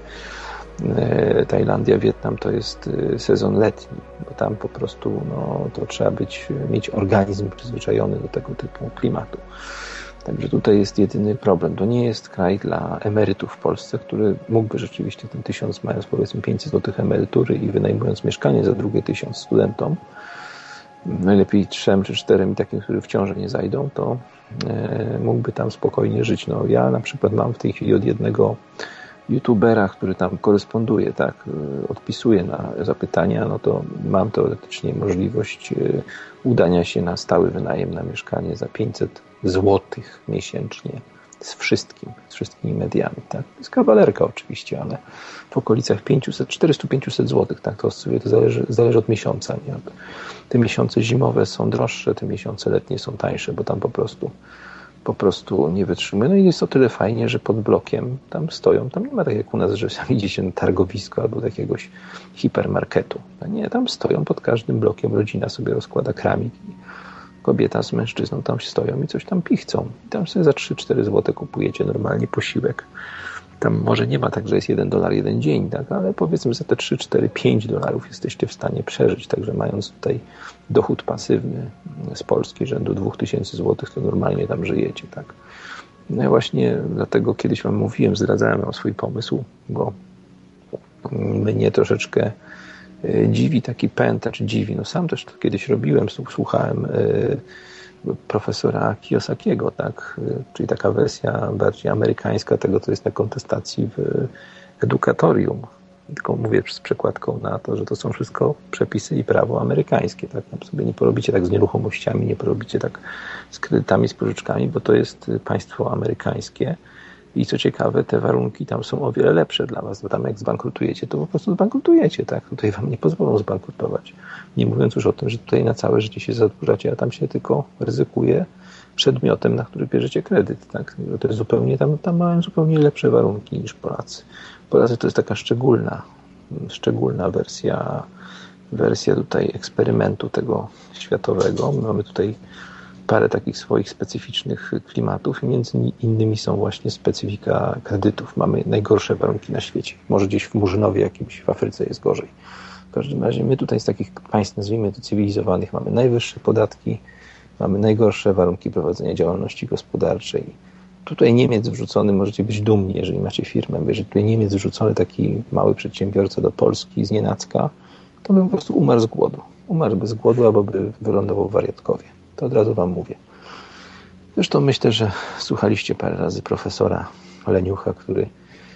Tajlandia, Wietnam, to jest sezon letni, bo tam po prostu no, to trzeba być, mieć organizm przyzwyczajony do tego typu klimatu. Także tutaj jest jedyny problem. To nie jest kraj dla emerytów w Polsce, który mógłby rzeczywiście ten tysiąc, mając powiedzmy pięćset złotych emerytury i wynajmując mieszkanie za drugie tysiąc studentom, najlepiej trzem czy czterem takim, którzy w ciążę nie zajdą, to e, mógłby tam spokojnie żyć. No, ja na przykład mam w tej chwili od jednego youtubera, który tam koresponduje, tak, odpisuje na zapytania, no to mam teoretycznie możliwość udania się na stały wynajem na mieszkanie za pięćset złotych miesięcznie z wszystkim, z wszystkimi mediami, tak. To jest kawalerka oczywiście, ale w okolicach pięćset, czterysta do pięciuset złotych, tak, to, to zależy, zależy od miesiąca, nie? Te miesiące zimowe są droższe, te miesiące letnie są tańsze, bo tam po prostu po prostu nie wytrzymuje. No i jest o tyle fajnie, że pod blokiem tam stoją, tam nie ma tak jak u nas, że idzie się na targowisko albo do jakiegoś hipermarketu. No nie, tam stoją pod każdym blokiem, rodzina sobie rozkłada kramik i kobieta z mężczyzną tam stoją i coś tam pichcą. I tam sobie za trzy cztery złote kupujecie normalnie posiłek. Tam może nie ma tak, że jest jeden dolar jeden dzień, tak, ale powiedzmy za te trzy, cztery, pięć dolarów jesteście w stanie przeżyć, także mając tutaj dochód pasywny z Polski rzędu dwóch tysięcy złotych, to normalnie tam żyjecie, tak. No i właśnie dlatego kiedyś wam mówiłem, zdradzałem wam swój pomysł, bo mnie troszeczkę dziwi taki pęd, czy dziwi, no sam też to kiedyś robiłem, słuchałem profesora Kiyosakiego, tak, czyli taka wersja bardziej amerykańska tego, co jest na kontestacji w Edukatorium. Tylko mówię z przekładką na to, że to są wszystko przepisy i prawo amerykańskie, tak, tam sobie nie porobicie tak z nieruchomościami, nie porobicie tak z kredytami, z pożyczkami, bo to jest państwo amerykańskie i co ciekawe, te warunki tam są o wiele lepsze dla was, bo tam jak zbankrutujecie, to po prostu zbankrutujecie, tak, tutaj wam nie pozwolą zbankrutować. Nie mówiąc już o tym, że tutaj na całe życie się zadłużacie, a tam się tylko ryzykuje przedmiotem, na który bierzecie kredyt, tak, to jest zupełnie, tam, tam mają zupełnie lepsze warunki niż Polacy. Polacy to jest taka szczególna, szczególna wersja, wersja tutaj eksperymentu tego światowego. Mamy tutaj parę takich swoich specyficznych klimatów i między innymi są właśnie specyfika kredytów. Mamy najgorsze warunki na świecie. Może gdzieś w Murzynowie jakimś w Afryce jest gorzej. W każdym razie my tutaj z takich państw, nazwijmy to cywilizowanych, mamy najwyższe podatki, mamy najgorsze warunki prowadzenia działalności gospodarczej. Tutaj Niemiec wrzucony, możecie być dumni, jeżeli macie firmę, bo jeżeli tutaj Niemiec wrzucony, taki mały przedsiębiorca do Polski z nienacka, to by po prostu umarł z głodu. Umarł bez głodu albo by wylądował w wariatkowie. To od razu wam mówię. Zresztą myślę, że słuchaliście parę razy profesora Leniucha, który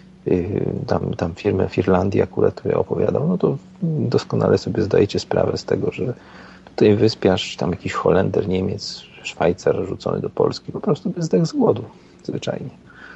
yy, tam, tam firmę w Irlandii akurat który opowiadał, no to doskonale sobie zdajecie sprawę z tego, że tutaj wyspiarz, tam jakiś Holender, Niemiec, Szwajcar rzucony do Polski, po prostu by zdechł z głodu, zwyczajnie.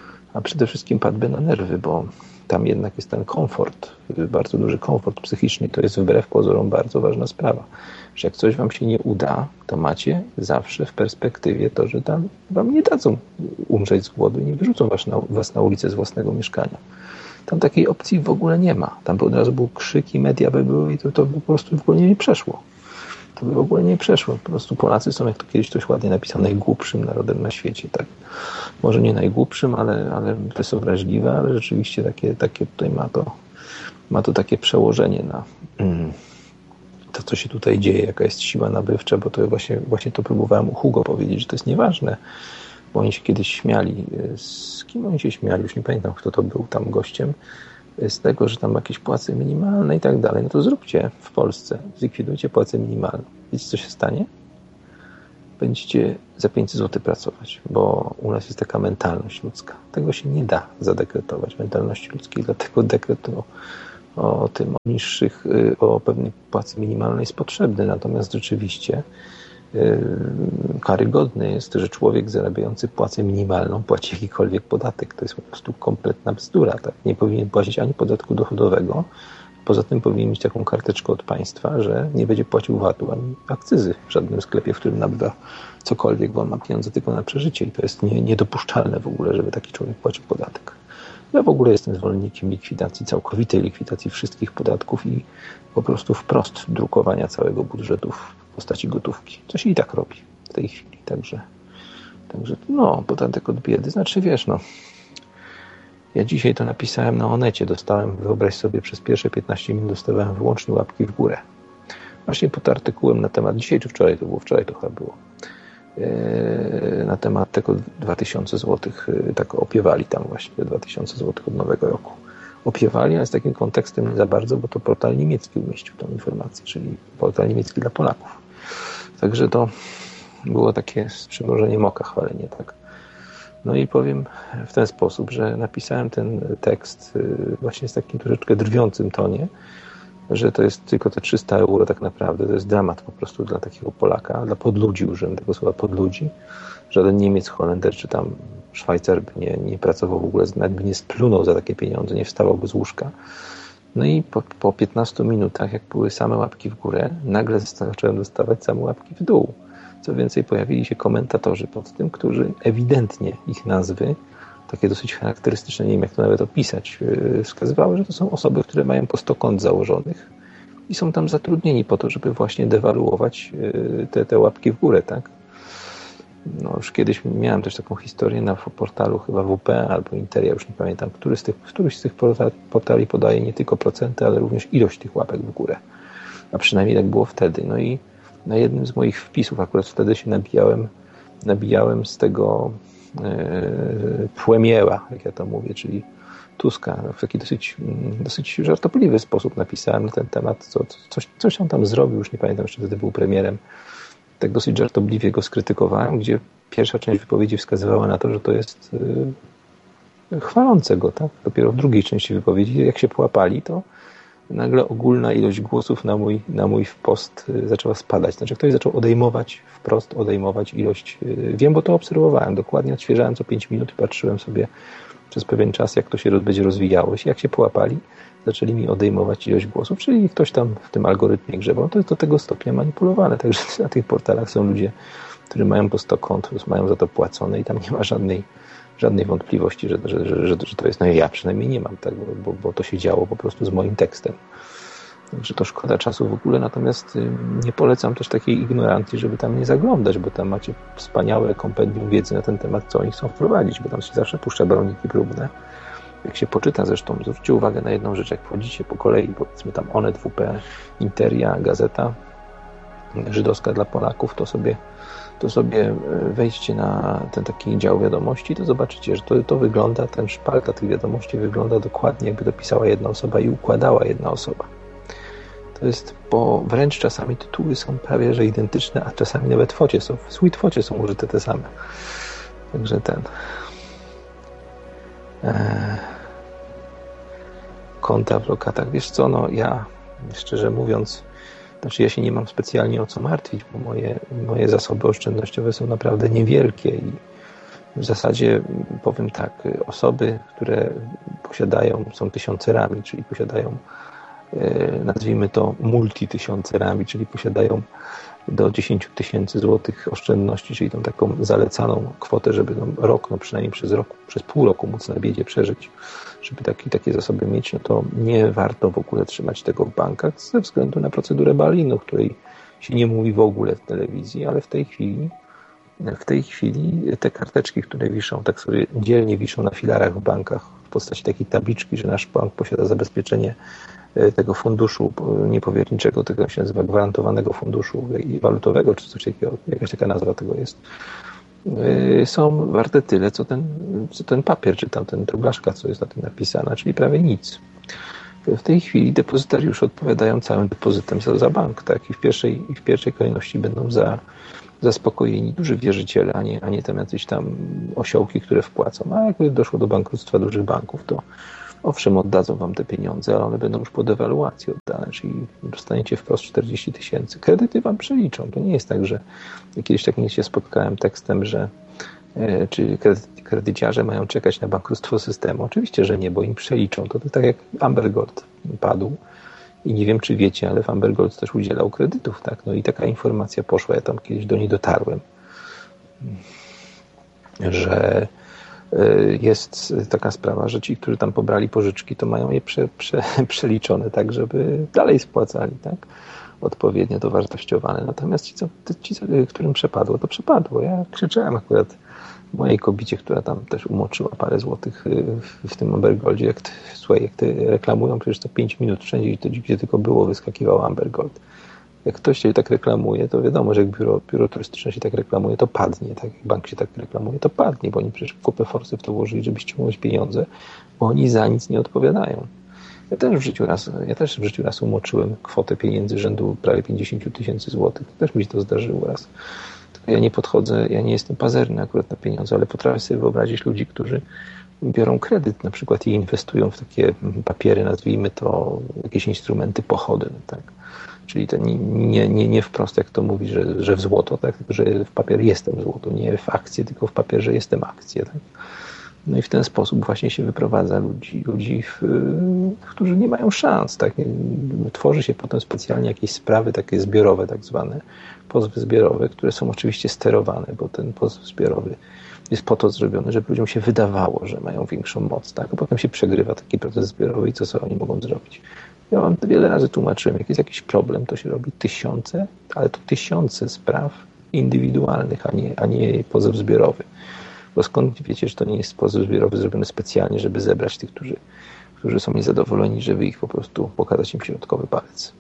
A przede wszystkim padłby na nerwy, bo tam jednak jest ten komfort, bardzo duży komfort psychiczny. To jest wbrew pozorom bardzo ważna sprawa, że jak coś wam się nie uda, to macie zawsze w perspektywie to, że tam wam nie dadzą umrzeć z głodu i nie wyrzucą was na, was na ulicę z własnego mieszkania. Tam takiej opcji w ogóle nie ma. Tam by od razu był krzyk i media by były i to, to po prostu w ogóle nie przeszło. To by w ogóle nie przeszło. Po prostu Polacy są, jak to kiedyś ktoś ładnie napisał, najgłupszym narodem na świecie. Tak? Może nie najgłupszym, ale, ale to jest obraźliwe, ale rzeczywiście takie, takie tutaj ma to, ma to takie przełożenie na mm, to, co się tutaj dzieje, jaka jest siła nabywcza, bo to właśnie, właśnie to próbowałem u Hugo powiedzieć, że to jest nieważne, bo oni się kiedyś śmiali. Z kim oni się śmiali? Już nie pamiętam, kto to był tam gościem. Z tego, że tam jakieś płace minimalne i tak dalej. No to zróbcie w Polsce. Zlikwidujcie płacę minimalną. Wiecie, co się stanie? Będziecie za pięćset złotych pracować, bo u nas jest taka mentalność ludzka. Tego się nie da zadekretować, mentalności ludzkiej, dlatego dekret o, o tym, o niższych, o pewnej płacy minimalnej jest potrzebny. Natomiast rzeczywiście yy, karygodne jest, że człowiek zarabiający płacę minimalną płaci jakikolwiek podatek. To jest po prostu kompletna bzdura. Tak? Nie powinien płacić ani podatku dochodowego. Poza tym powinien mieć taką karteczkę od państwa, że nie będzie płacił vatu ani akcyzy w żadnym sklepie, w którym nabywa cokolwiek, bo on ma pieniądze tylko na przeżycie i to jest nie, niedopuszczalne w ogóle, żeby taki człowiek płacił podatek. Ja w ogóle jestem zwolennikiem likwidacji, całkowitej likwidacji wszystkich podatków i po prostu wprost drukowania całego budżetu w postaci gotówki. Co się i tak robi w tej chwili. Także, także no, podatek od biedy. Znaczy, wiesz, no, ja dzisiaj to napisałem na Onecie, dostałem, wyobraź sobie, przez pierwsze piętnaście minut dostawałem wyłącznie łapki w górę. Właśnie pod artykułem na temat, dzisiaj czy wczoraj to było, wczoraj to chyba było, yy, na temat tego dwa tysiące złotych, yy, tak opiewali tam właśnie, dwa tysiące złotych od nowego roku. Opiewali, ale z takim kontekstem nie za bardzo, bo to portal niemiecki umieścił tą informację, czyli portal niemiecki dla Polaków. Także to było takie przymrużeniem oka, chwalenie, tak. No i powiem w ten sposób, że napisałem ten tekst właśnie z takim troszeczkę drwiącym tonie, że to jest tylko te trzysta euro tak naprawdę, to jest dramat po prostu dla takiego Polaka, dla podludzi, użyłem tego słowa podludzi. Żaden Niemiec, Holender czy tam Szwajcar by nie, nie pracował w ogóle, nawet by nie splunął za takie pieniądze, nie wstawałby z łóżka. No i po, po piętnastu minutach, jak były same łapki w górę, nagle zacząłem dostawać same łapki w dół. Co więcej, pojawili się komentatorzy pod tym, którzy ewidentnie ich nazwy, takie dosyć charakterystyczne, nie wiem jak to nawet opisać, wskazywały, że to są osoby, które mają po sto kont założonych i są tam zatrudnieni po to, żeby właśnie dewaluować te, te łapki w górę, tak? No już kiedyś miałem też taką historię na portalu chyba W P albo Interia, już nie pamiętam, który z tych, któryś z tych portali podaje nie tylko procenty, ale również ilość tych łapek w górę. A przynajmniej tak było wtedy. No i na jednym z moich wpisów, akurat wtedy się nabijałem, nabijałem z tego e, płemieła, jak ja to mówię, czyli Tuska. W taki dosyć, dosyć żartobliwy sposób napisałem na ten temat, co, coś, coś on tam zrobił, już nie pamiętam, jeszcze wtedy był premierem. Tak dosyć żartobliwie go skrytykowałem, gdzie pierwsza część wypowiedzi wskazywała na to, że to jest e, chwalące go, tak? Dopiero w drugiej części wypowiedzi, jak się połapali, to nagle ogólna ilość głosów na mój, na mój post zaczęła spadać. Znaczy ktoś zaczął odejmować, wprost odejmować ilość. Wiem, bo to obserwowałem. Dokładnie odświeżałem co pięć minut i patrzyłem sobie przez pewien czas, jak to się będzie rozwijało. Jak się połapali, zaczęli mi odejmować ilość głosów, czyli ktoś tam w tym algorytmie grzebał. To jest do tego stopnia manipulowane. Także na tych portalach są ludzie, którzy mają po sto kont, mają za to płacone i tam nie ma żadnej żadnej wątpliwości, że, że, że, że to jest, no ja przynajmniej nie mam tego, bo, bo to się działo po prostu z moim tekstem. Także to szkoda czasu w ogóle, natomiast nie polecam też takiej ignorancji, żeby tam nie zaglądać, bo tam macie wspaniałe kompendium wiedzy na ten temat, co oni chcą wprowadzić, bo tam się zawsze puszcza baloniki próbne. Jak się poczyta zresztą, zwróćcie uwagę na jedną rzecz, jak wchodzicie po kolei, powiedzmy tam Onet, W P, Interia, Gazeta Żydowska dla Polaków, to sobie to sobie wejdźcie na ten taki dział wiadomości, to zobaczycie, że to, to wygląda, ten szpalta tych wiadomości wygląda dokładnie, jakby dopisała jedna osoba i układała jedna osoba. To jest, bo wręcz czasami tytuły są prawie że identyczne, a czasami nawet focie są, w Sweetfocie są użyte te same. Także ten eee, konta w lokatach. Wiesz co, no ja szczerze mówiąc, znaczy ja się nie mam specjalnie o co martwić, bo moje, moje zasoby oszczędnościowe są naprawdę niewielkie i w zasadzie powiem tak, osoby, które posiadają, są tysiącerami, czyli posiadają, nazwijmy to multitysiącerami, czyli posiadają do dziesięć tysięcy złotych oszczędności, czyli tą taką zalecaną kwotę, żeby no rok, no przynajmniej przez rok, przez pół roku móc na biedzie przeżyć, żeby taki, takie zasoby mieć, no to nie warto w ogóle trzymać tego w bankach ze względu na procedurę bail-in, o której się nie mówi w ogóle w telewizji, ale w tej chwili w tej chwili te karteczki, które wiszą, tak sobie dzielnie wiszą na filarach w bankach w postaci takiej tabliczki, że nasz bank posiada zabezpieczenie tego funduszu niepowierniczego, tego się nazywa gwarantowanego funduszu walutowego, czy coś takiego, jakaś taka nazwa tego jest, są warte tyle, co ten, co ten papier, czy tam ten, ta blaszka, co jest na tym napisana, czyli prawie nic. W tej chwili depozytariusze odpowiadają całym depozytem za, za bank, tak? I w pierwszej, i w pierwszej kolejności będą za, zaspokojeni duży wierzyciele, a nie, a nie tam jacyś tam osiołki, które wpłacą. A jak doszło do bankructwa dużych banków, to owszem, oddadzą wam te pieniądze, ale one będą już po dewaluacji oddane, czyli dostaniecie wprost czterdzieści tysięcy. Kredyty wam przeliczą. To nie jest tak, że kiedyś tak nie się spotkałem tekstem, że e, czy kredyciarze mają czekać na bankructwo systemu. Oczywiście, że nie, bo im przeliczą. To, to tak jak Amber Gold padł i nie wiem, czy wiecie, ale w Amber Gold też udzielał kredytów, tak? No i taka informacja poszła, ja tam kiedyś do niej dotarłem, że jest taka sprawa, że ci, którzy tam pobrali pożyczki, to mają je prze, prze, przeliczone tak, żeby dalej spłacali, tak? Odpowiednio dowartościowane. Natomiast ci, co, ci, którym przepadło, to przepadło. Ja krzyczałem akurat mojej kobicie, która tam też umoczyła parę złotych w, w tym Amber Goldzie. Jak ty, słuchaj, jak ty reklamują, przecież to pięć minut wszędzie i to gdzie tylko było, wyskakiwał Amber Gold. Jak ktoś się tak reklamuje, to wiadomo, że jak biuro, biuro turystyczne się tak reklamuje, to padnie. Tak jak bank się tak reklamuje, to padnie, bo oni przecież kupę forsy w to włożyli, żeby ściągnąć pieniądze, bo oni za nic nie odpowiadają. Ja też w życiu raz, ja też w życiu raz umoczyłem kwotę pieniędzy rzędu prawie pięćdziesiąt tysięcy złotych. Też mi się to zdarzyło raz. Tylko ja nie podchodzę, ja nie jestem pazerny akurat na pieniądze, ale potrafię sobie wyobrazić ludzi, którzy biorą kredyt na przykład i inwestują w takie papiery, nazwijmy to jakieś instrumenty pochodne, tak? Czyli to nie, nie, nie, nie wprost, jak to mówi, że, że w złoto, tak? Tylko że w papier jestem złoto, nie w akcję, tylko w papier, że jestem akcję. Tak? No i w ten sposób właśnie się wyprowadza ludzi, ludzi w, którzy nie mają szans. Tak? Tworzy się potem specjalnie jakieś sprawy takie zbiorowe, tak zwane, pozwy zbiorowe, które są oczywiście sterowane, bo ten pozw zbiorowy jest po to zrobiony, żeby ludziom się wydawało, że mają większą moc. Tak? A potem się przegrywa taki proces zbiorowy i co sobie oni mogą zrobić. Ja wam wiele razy tłumaczyłem, jak jest jakiś problem, to się robi tysiące, ale to tysiące spraw indywidualnych, a nie, a nie pozew zbiorowy. Bo skąd wiecie, że to nie jest pozew zbiorowy zrobiony specjalnie, żeby zebrać tych, którzy, którzy są niezadowoleni, żeby ich po prostu pokazać im środkowy palec.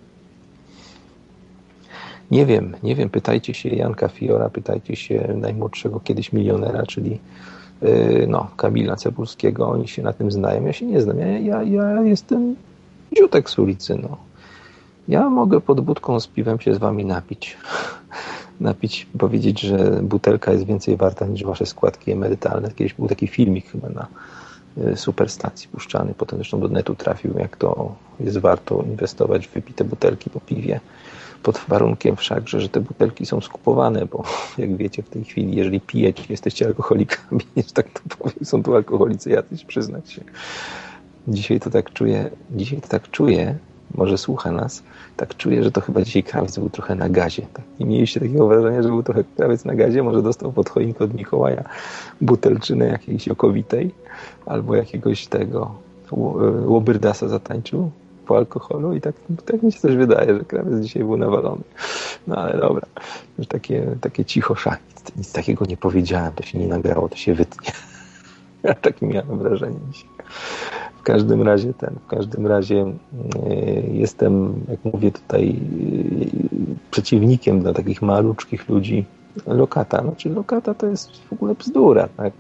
Nie wiem, nie wiem, pytajcie się Janka Fiora, pytajcie się najmłodszego kiedyś milionera, czyli yy, no, Kamila Cebulskiego, oni się na tym znają, ja się nie znam, ja, ja, ja jestem dziutek z ulicy, no. Ja mogę pod budką z piwem się z wami napić. Napić, powiedzieć, że butelka jest więcej warta niż wasze składki emerytalne. Kiedyś był taki filmik chyba na Superstacji puszczany, potem zresztą do netu trafił, jak to jest warto inwestować w wypite butelki po piwie. Pod warunkiem wszakże, że te butelki są skupowane, bo jak wiecie w tej chwili, jeżeli pijecie, jesteście alkoholikami, że tak to powiem, są tu alkoholicy jacyś, przyznać się. Dzisiaj to tak czuję, dzisiaj to tak czuję, może słucha nas, tak czuję, że to chyba dzisiaj krawiec był trochę na gazie. Tak? Nie mieliście takiego wrażenia, że był trochę krawiec na gazie? Może dostał pod choinkę od Mikołaja butelczynę jakiejś okowitej albo jakiegoś tego łobyrdasa zatańczył po alkoholu i tak, tak mi się też wydaje, że krawiec dzisiaj był nawalony. No ale dobra, już takie, takie cicho szaki. Nic takiego nie powiedziałem, to się nie nagrało, to się wytnie. Ja tak miałem wrażenie dzisiaj. W każdym razie ten, w każdym razie jestem, jak mówię tutaj, przeciwnikiem dla takich maluczkich ludzi lokata. Znaczy lokata to jest w ogóle bzdura, tak?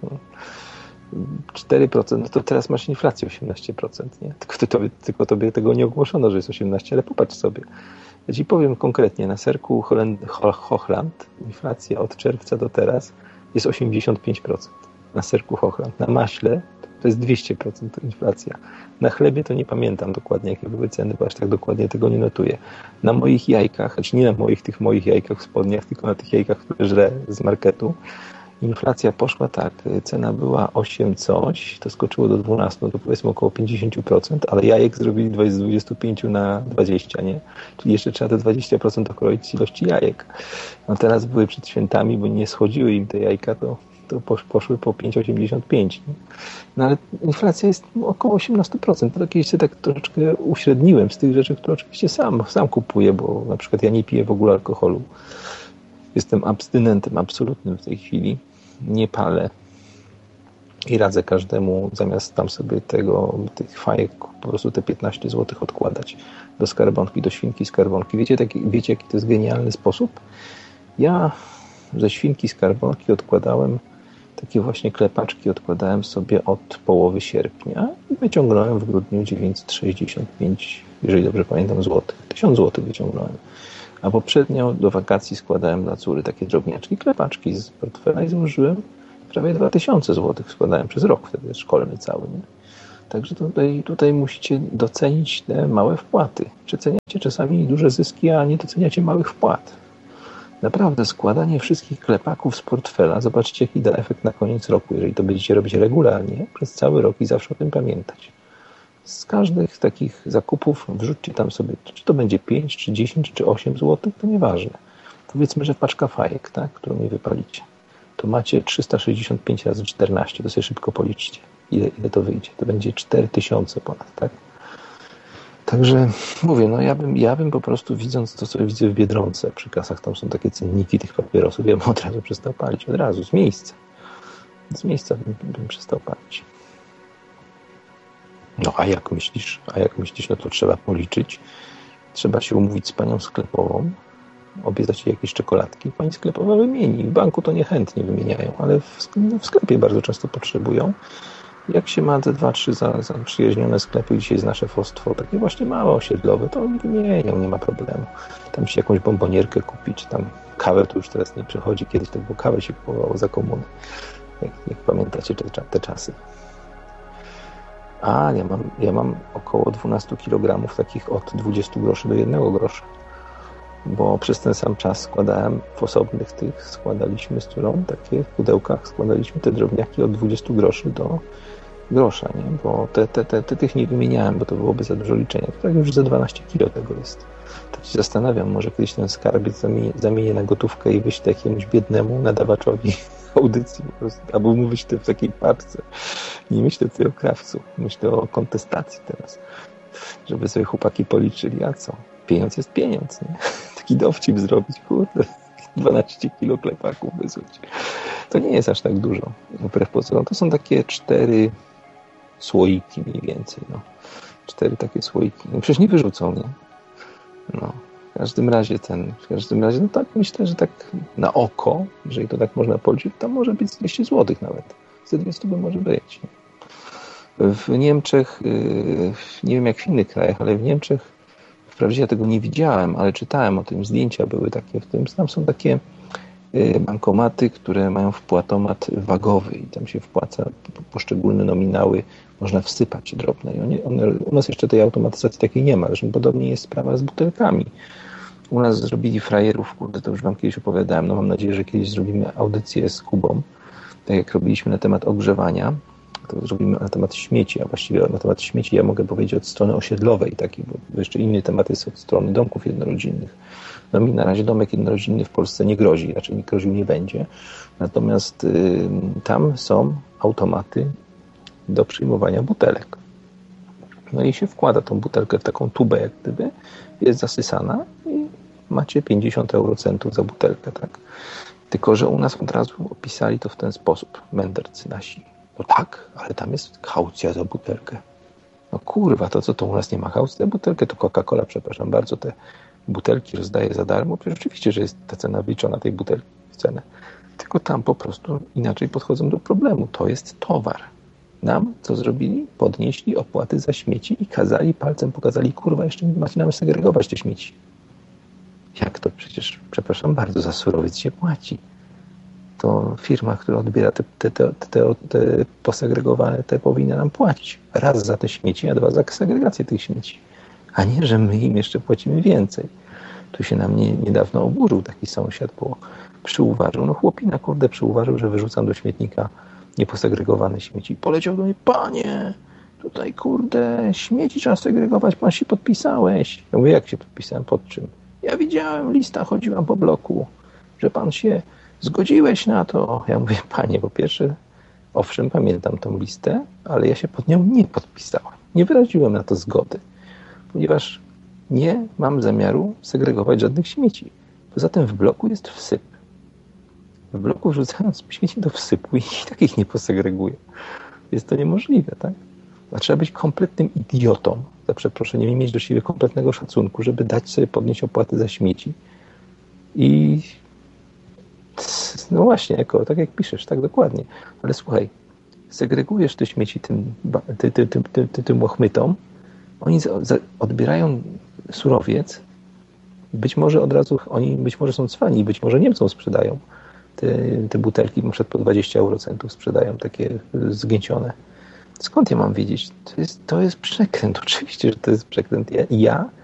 cztery procent, no to teraz masz inflację osiemnaście procent, nie? Tylko, tobie, tylko tobie tego nie ogłoszono, że jest osiemnaście, ale popatrz sobie. Ja ci powiem konkretnie, na serku Hochland inflacja od czerwca do teraz jest osiemdziesiąt pięć procent. Na serku Hochland. Na maśle to jest dwieście procent inflacja. Na chlebie to nie pamiętam dokładnie, jakie były ceny, bo aż tak dokładnie tego nie notuję. Na moich jajkach, znaczy nie na moich tych moich jajkach w spodniach, tylko na tych jajkach, które żrę z marketu, inflacja poszła tak, cena była osiem coś, to skoczyło do dwanaście, no to powiedzmy około pięćdziesiąt procent, ale jajek zrobili z dwudziestu pięciu na dwadzieścia, nie? Czyli jeszcze trzeba te dwadzieścia procent okroić z ilości jajek. No teraz były przed świętami, bo nie schodziły im te jajka, to to poszły po pięć przecinek osiemdziesiąt pięć. No ale inflacja jest około osiemnaście procent. To kiedyś się tak troszeczkę uśredniłem z tych rzeczy, które oczywiście sam, sam kupuję, bo na przykład ja nie piję w ogóle alkoholu. Jestem abstynentem absolutnym w tej chwili. Nie palę. I radzę każdemu, zamiast tam sobie tego, tych fajek, po prostu te piętnaście złotych odkładać do skarbonki, do świnki skarbonki. Wiecie, taki, wiecie, jaki to jest genialny sposób? Ja ze świnki skarbonki odkładałem, takie właśnie klepaczki odkładałem sobie od połowy sierpnia i wyciągnąłem w grudniu dziewięćset sześćdziesiąt pięć, jeżeli dobrze pamiętam, złotych. tysiąc złotych wyciągnąłem. A poprzednio do wakacji składałem dla córy takie drobniaczki, klepaczki z portfela i złożyłem prawie dwa tysiące złotych. Składałem przez rok wtedy szkolny cały. Nie? Także tutaj, tutaj musicie docenić te małe wpłaty. Przeceniacie czasami duże zyski, a nie doceniacie małych wpłat. Naprawdę składanie wszystkich klepaków z portfela, zobaczcie jaki da efekt na koniec roku, jeżeli to będziecie robić regularnie, przez cały rok i zawsze o tym pamiętać. Z każdych takich zakupów wrzućcie tam sobie, czy to będzie pięć, czy dziesięć, czy osiem złotych, to nieważne. Powiedzmy, że paczka fajek, tak, którą mi wypalicie, to macie trzysta sześćdziesiąt pięć razy czternaście, to sobie szybko policzcie, ile, ile to wyjdzie. To będzie cztery tysiące ponad, tak? Także mówię, no ja bym, ja bym po prostu widząc to, co widzę w Biedronce, przy kasach tam są takie cenniki tych papierosów, ja bym od razu przestał palić, od razu, z miejsca. Z miejsca bym, bym przestał palić. No a jak myślisz? A jak myślisz, no to trzeba policzyć. Trzeba się umówić z panią sklepową, obiecać jej jakieś czekoladki. Pani sklepowa wymieni. W banku to niechętnie wymieniają, ale w, no w sklepie bardzo często potrzebują. Jak się ma te dwa, trzy za, za przyjaźnione sklepy, dzisiaj jest nasze szefostwo, takie właśnie małe osiedlowe, to oni wymienią, nie ma problemu. Tam się jakąś bombonierkę kupić, czy tam kawę, to już teraz nie przychodzi. Kiedyś tak było, kawę się kupowało za komuny. Jak, jak pamiętacie te, te czasy. A, ja mam, ja mam około dwanaście kilogramów takich od dwudziestu groszy do jednego grosza. Bo przez ten sam czas składałem w osobnych tych, składaliśmy z którą, takie w pudełkach, składaliśmy te drobniaki od dwudziestu groszy do grosza, nie? Bo te, te, te, te tych nie wymieniałem, bo to byłoby za dużo liczenia. To tak już za dwanaście kilo tego jest. Tak się zastanawiam, może kiedyś ten skarbiec zamienię, zamienię na gotówkę i wyślę jakiemuś biednemu nadawaczowi audycji po prostu, albo mu wyślę w takiej paczce. Nie myślę tutaj o krawcu, myślę o kontestacji teraz, żeby sobie chłopaki policzyli, a co? Pieniądz jest pieniądz, nie? Taki dowcip zrobić, kurde, dwanaście kilo klepaków wysłać. To nie jest aż tak dużo, wbrew pozorom. To są takie cztery słoiki mniej więcej, no. Cztery takie słoiki. No przecież nie wyrzucą, nie? No. W każdym razie ten, w każdym razie, no tak myślę, że tak na oko, jeżeli to tak można policzyć, to może być dwieście złotych nawet. Ze dwieście by może być. W Niemczech, nie wiem jak w innych krajach, ale w Niemczech, wprawdzie ja tego nie widziałem, ale czytałem o tym, zdjęcia były takie w tym, tam są takie bankomaty, które mają wpłatomat wagowy i tam się wpłaca poszczególne nominały, można wsypać drobne. I one, one, u nas jeszcze tej automatyzacji takiej nie ma, zresztą podobnie jest sprawa z butelkami. U nas zrobili frajerów, kurde, to już wam kiedyś opowiadałem, no mam nadzieję, że kiedyś zrobimy audycję z Kubą, tak jak robiliśmy na temat ogrzewania, to zrobimy na temat śmieci, a właściwie na temat śmieci ja mogę powiedzieć od strony osiedlowej, taki, bo jeszcze inny temat jest od strony domków jednorodzinnych. No mi na razie domek jednorodzinny w Polsce nie grozi, raczej nie groził nie będzie. Natomiast y, tam są automaty do przyjmowania butelek. No i się wkłada tą butelkę w taką tubę jak gdyby, jest zasysana i macie pięćdziesiąt eurocentów za butelkę, tak? Tylko że u nas od razu opisali to w ten sposób, mędrcy nasi. No tak, ale tam jest kaucja za butelkę. No kurwa, to co, to u nas nie ma kaucji za butelkę? To Coca-Cola, przepraszam bardzo, te butelki rozdaje za darmo. Przecież oczywiście, że jest ta cena wliczona tej butelki w cenę. Tylko tam po prostu inaczej podchodzą do problemu. To jest towar. Nam co zrobili? Podnieśli opłaty za śmieci i kazali, palcem pokazali, kurwa, jeszcze nie macie nam segregować te śmieci. Jak to? Przecież, przepraszam bardzo, za surowiec się płaci. To firma, która odbiera te, te, te, te, te posegregowane, te powinna nam płacić. Raz za te śmieci, a dwa za segregację tych śmieci. A nie, że my im jeszcze płacimy więcej. Tu się na mnie niedawno oburzył taki sąsiad, bo przyuważył, no chłopina, kurde, przyuważył, że wyrzucam do śmietnika nieposegregowane śmieci. Poleciał do mnie, panie, tutaj kurde, śmieci trzeba segregować, pan się podpisałeś. Ja mówię, jak się podpisałem, pod czym? Ja widziałem, lista chodziłam po bloku, że pan się zgodziłeś na to. Ja mówię, panie, po pierwsze, owszem, pamiętam tą listę, ale ja się pod nią nie podpisałem. Nie wyraziłem na to zgody, ponieważ nie mam zamiaru segregować żadnych śmieci. Poza tym w bloku jest wsyp. w bloku wrzucając śmieci do wsypu i tak ich nie posegreguje. Jest to niemożliwe, tak? A trzeba być kompletnym idiotą, za przeproszeniem, i mieć do siebie kompletnego szacunku, żeby dać sobie podnieść opłaty za śmieci. I no właśnie, jako, tak jak piszesz, tak dokładnie. Ale słuchaj, segregujesz te śmieci tym, ty, ty, ty, ty, ty, tym łachmytom, oni odbierają surowiec, być może od razu, oni być może są cwani, być może Niemcom sprzedają te, te butelki, na przykład po dwadzieścia eurocentów sprzedają takie zgniecione. Skąd ja mam wiedzieć? To jest, to jest przekręt, oczywiście, że to jest przekręt. Ja, ja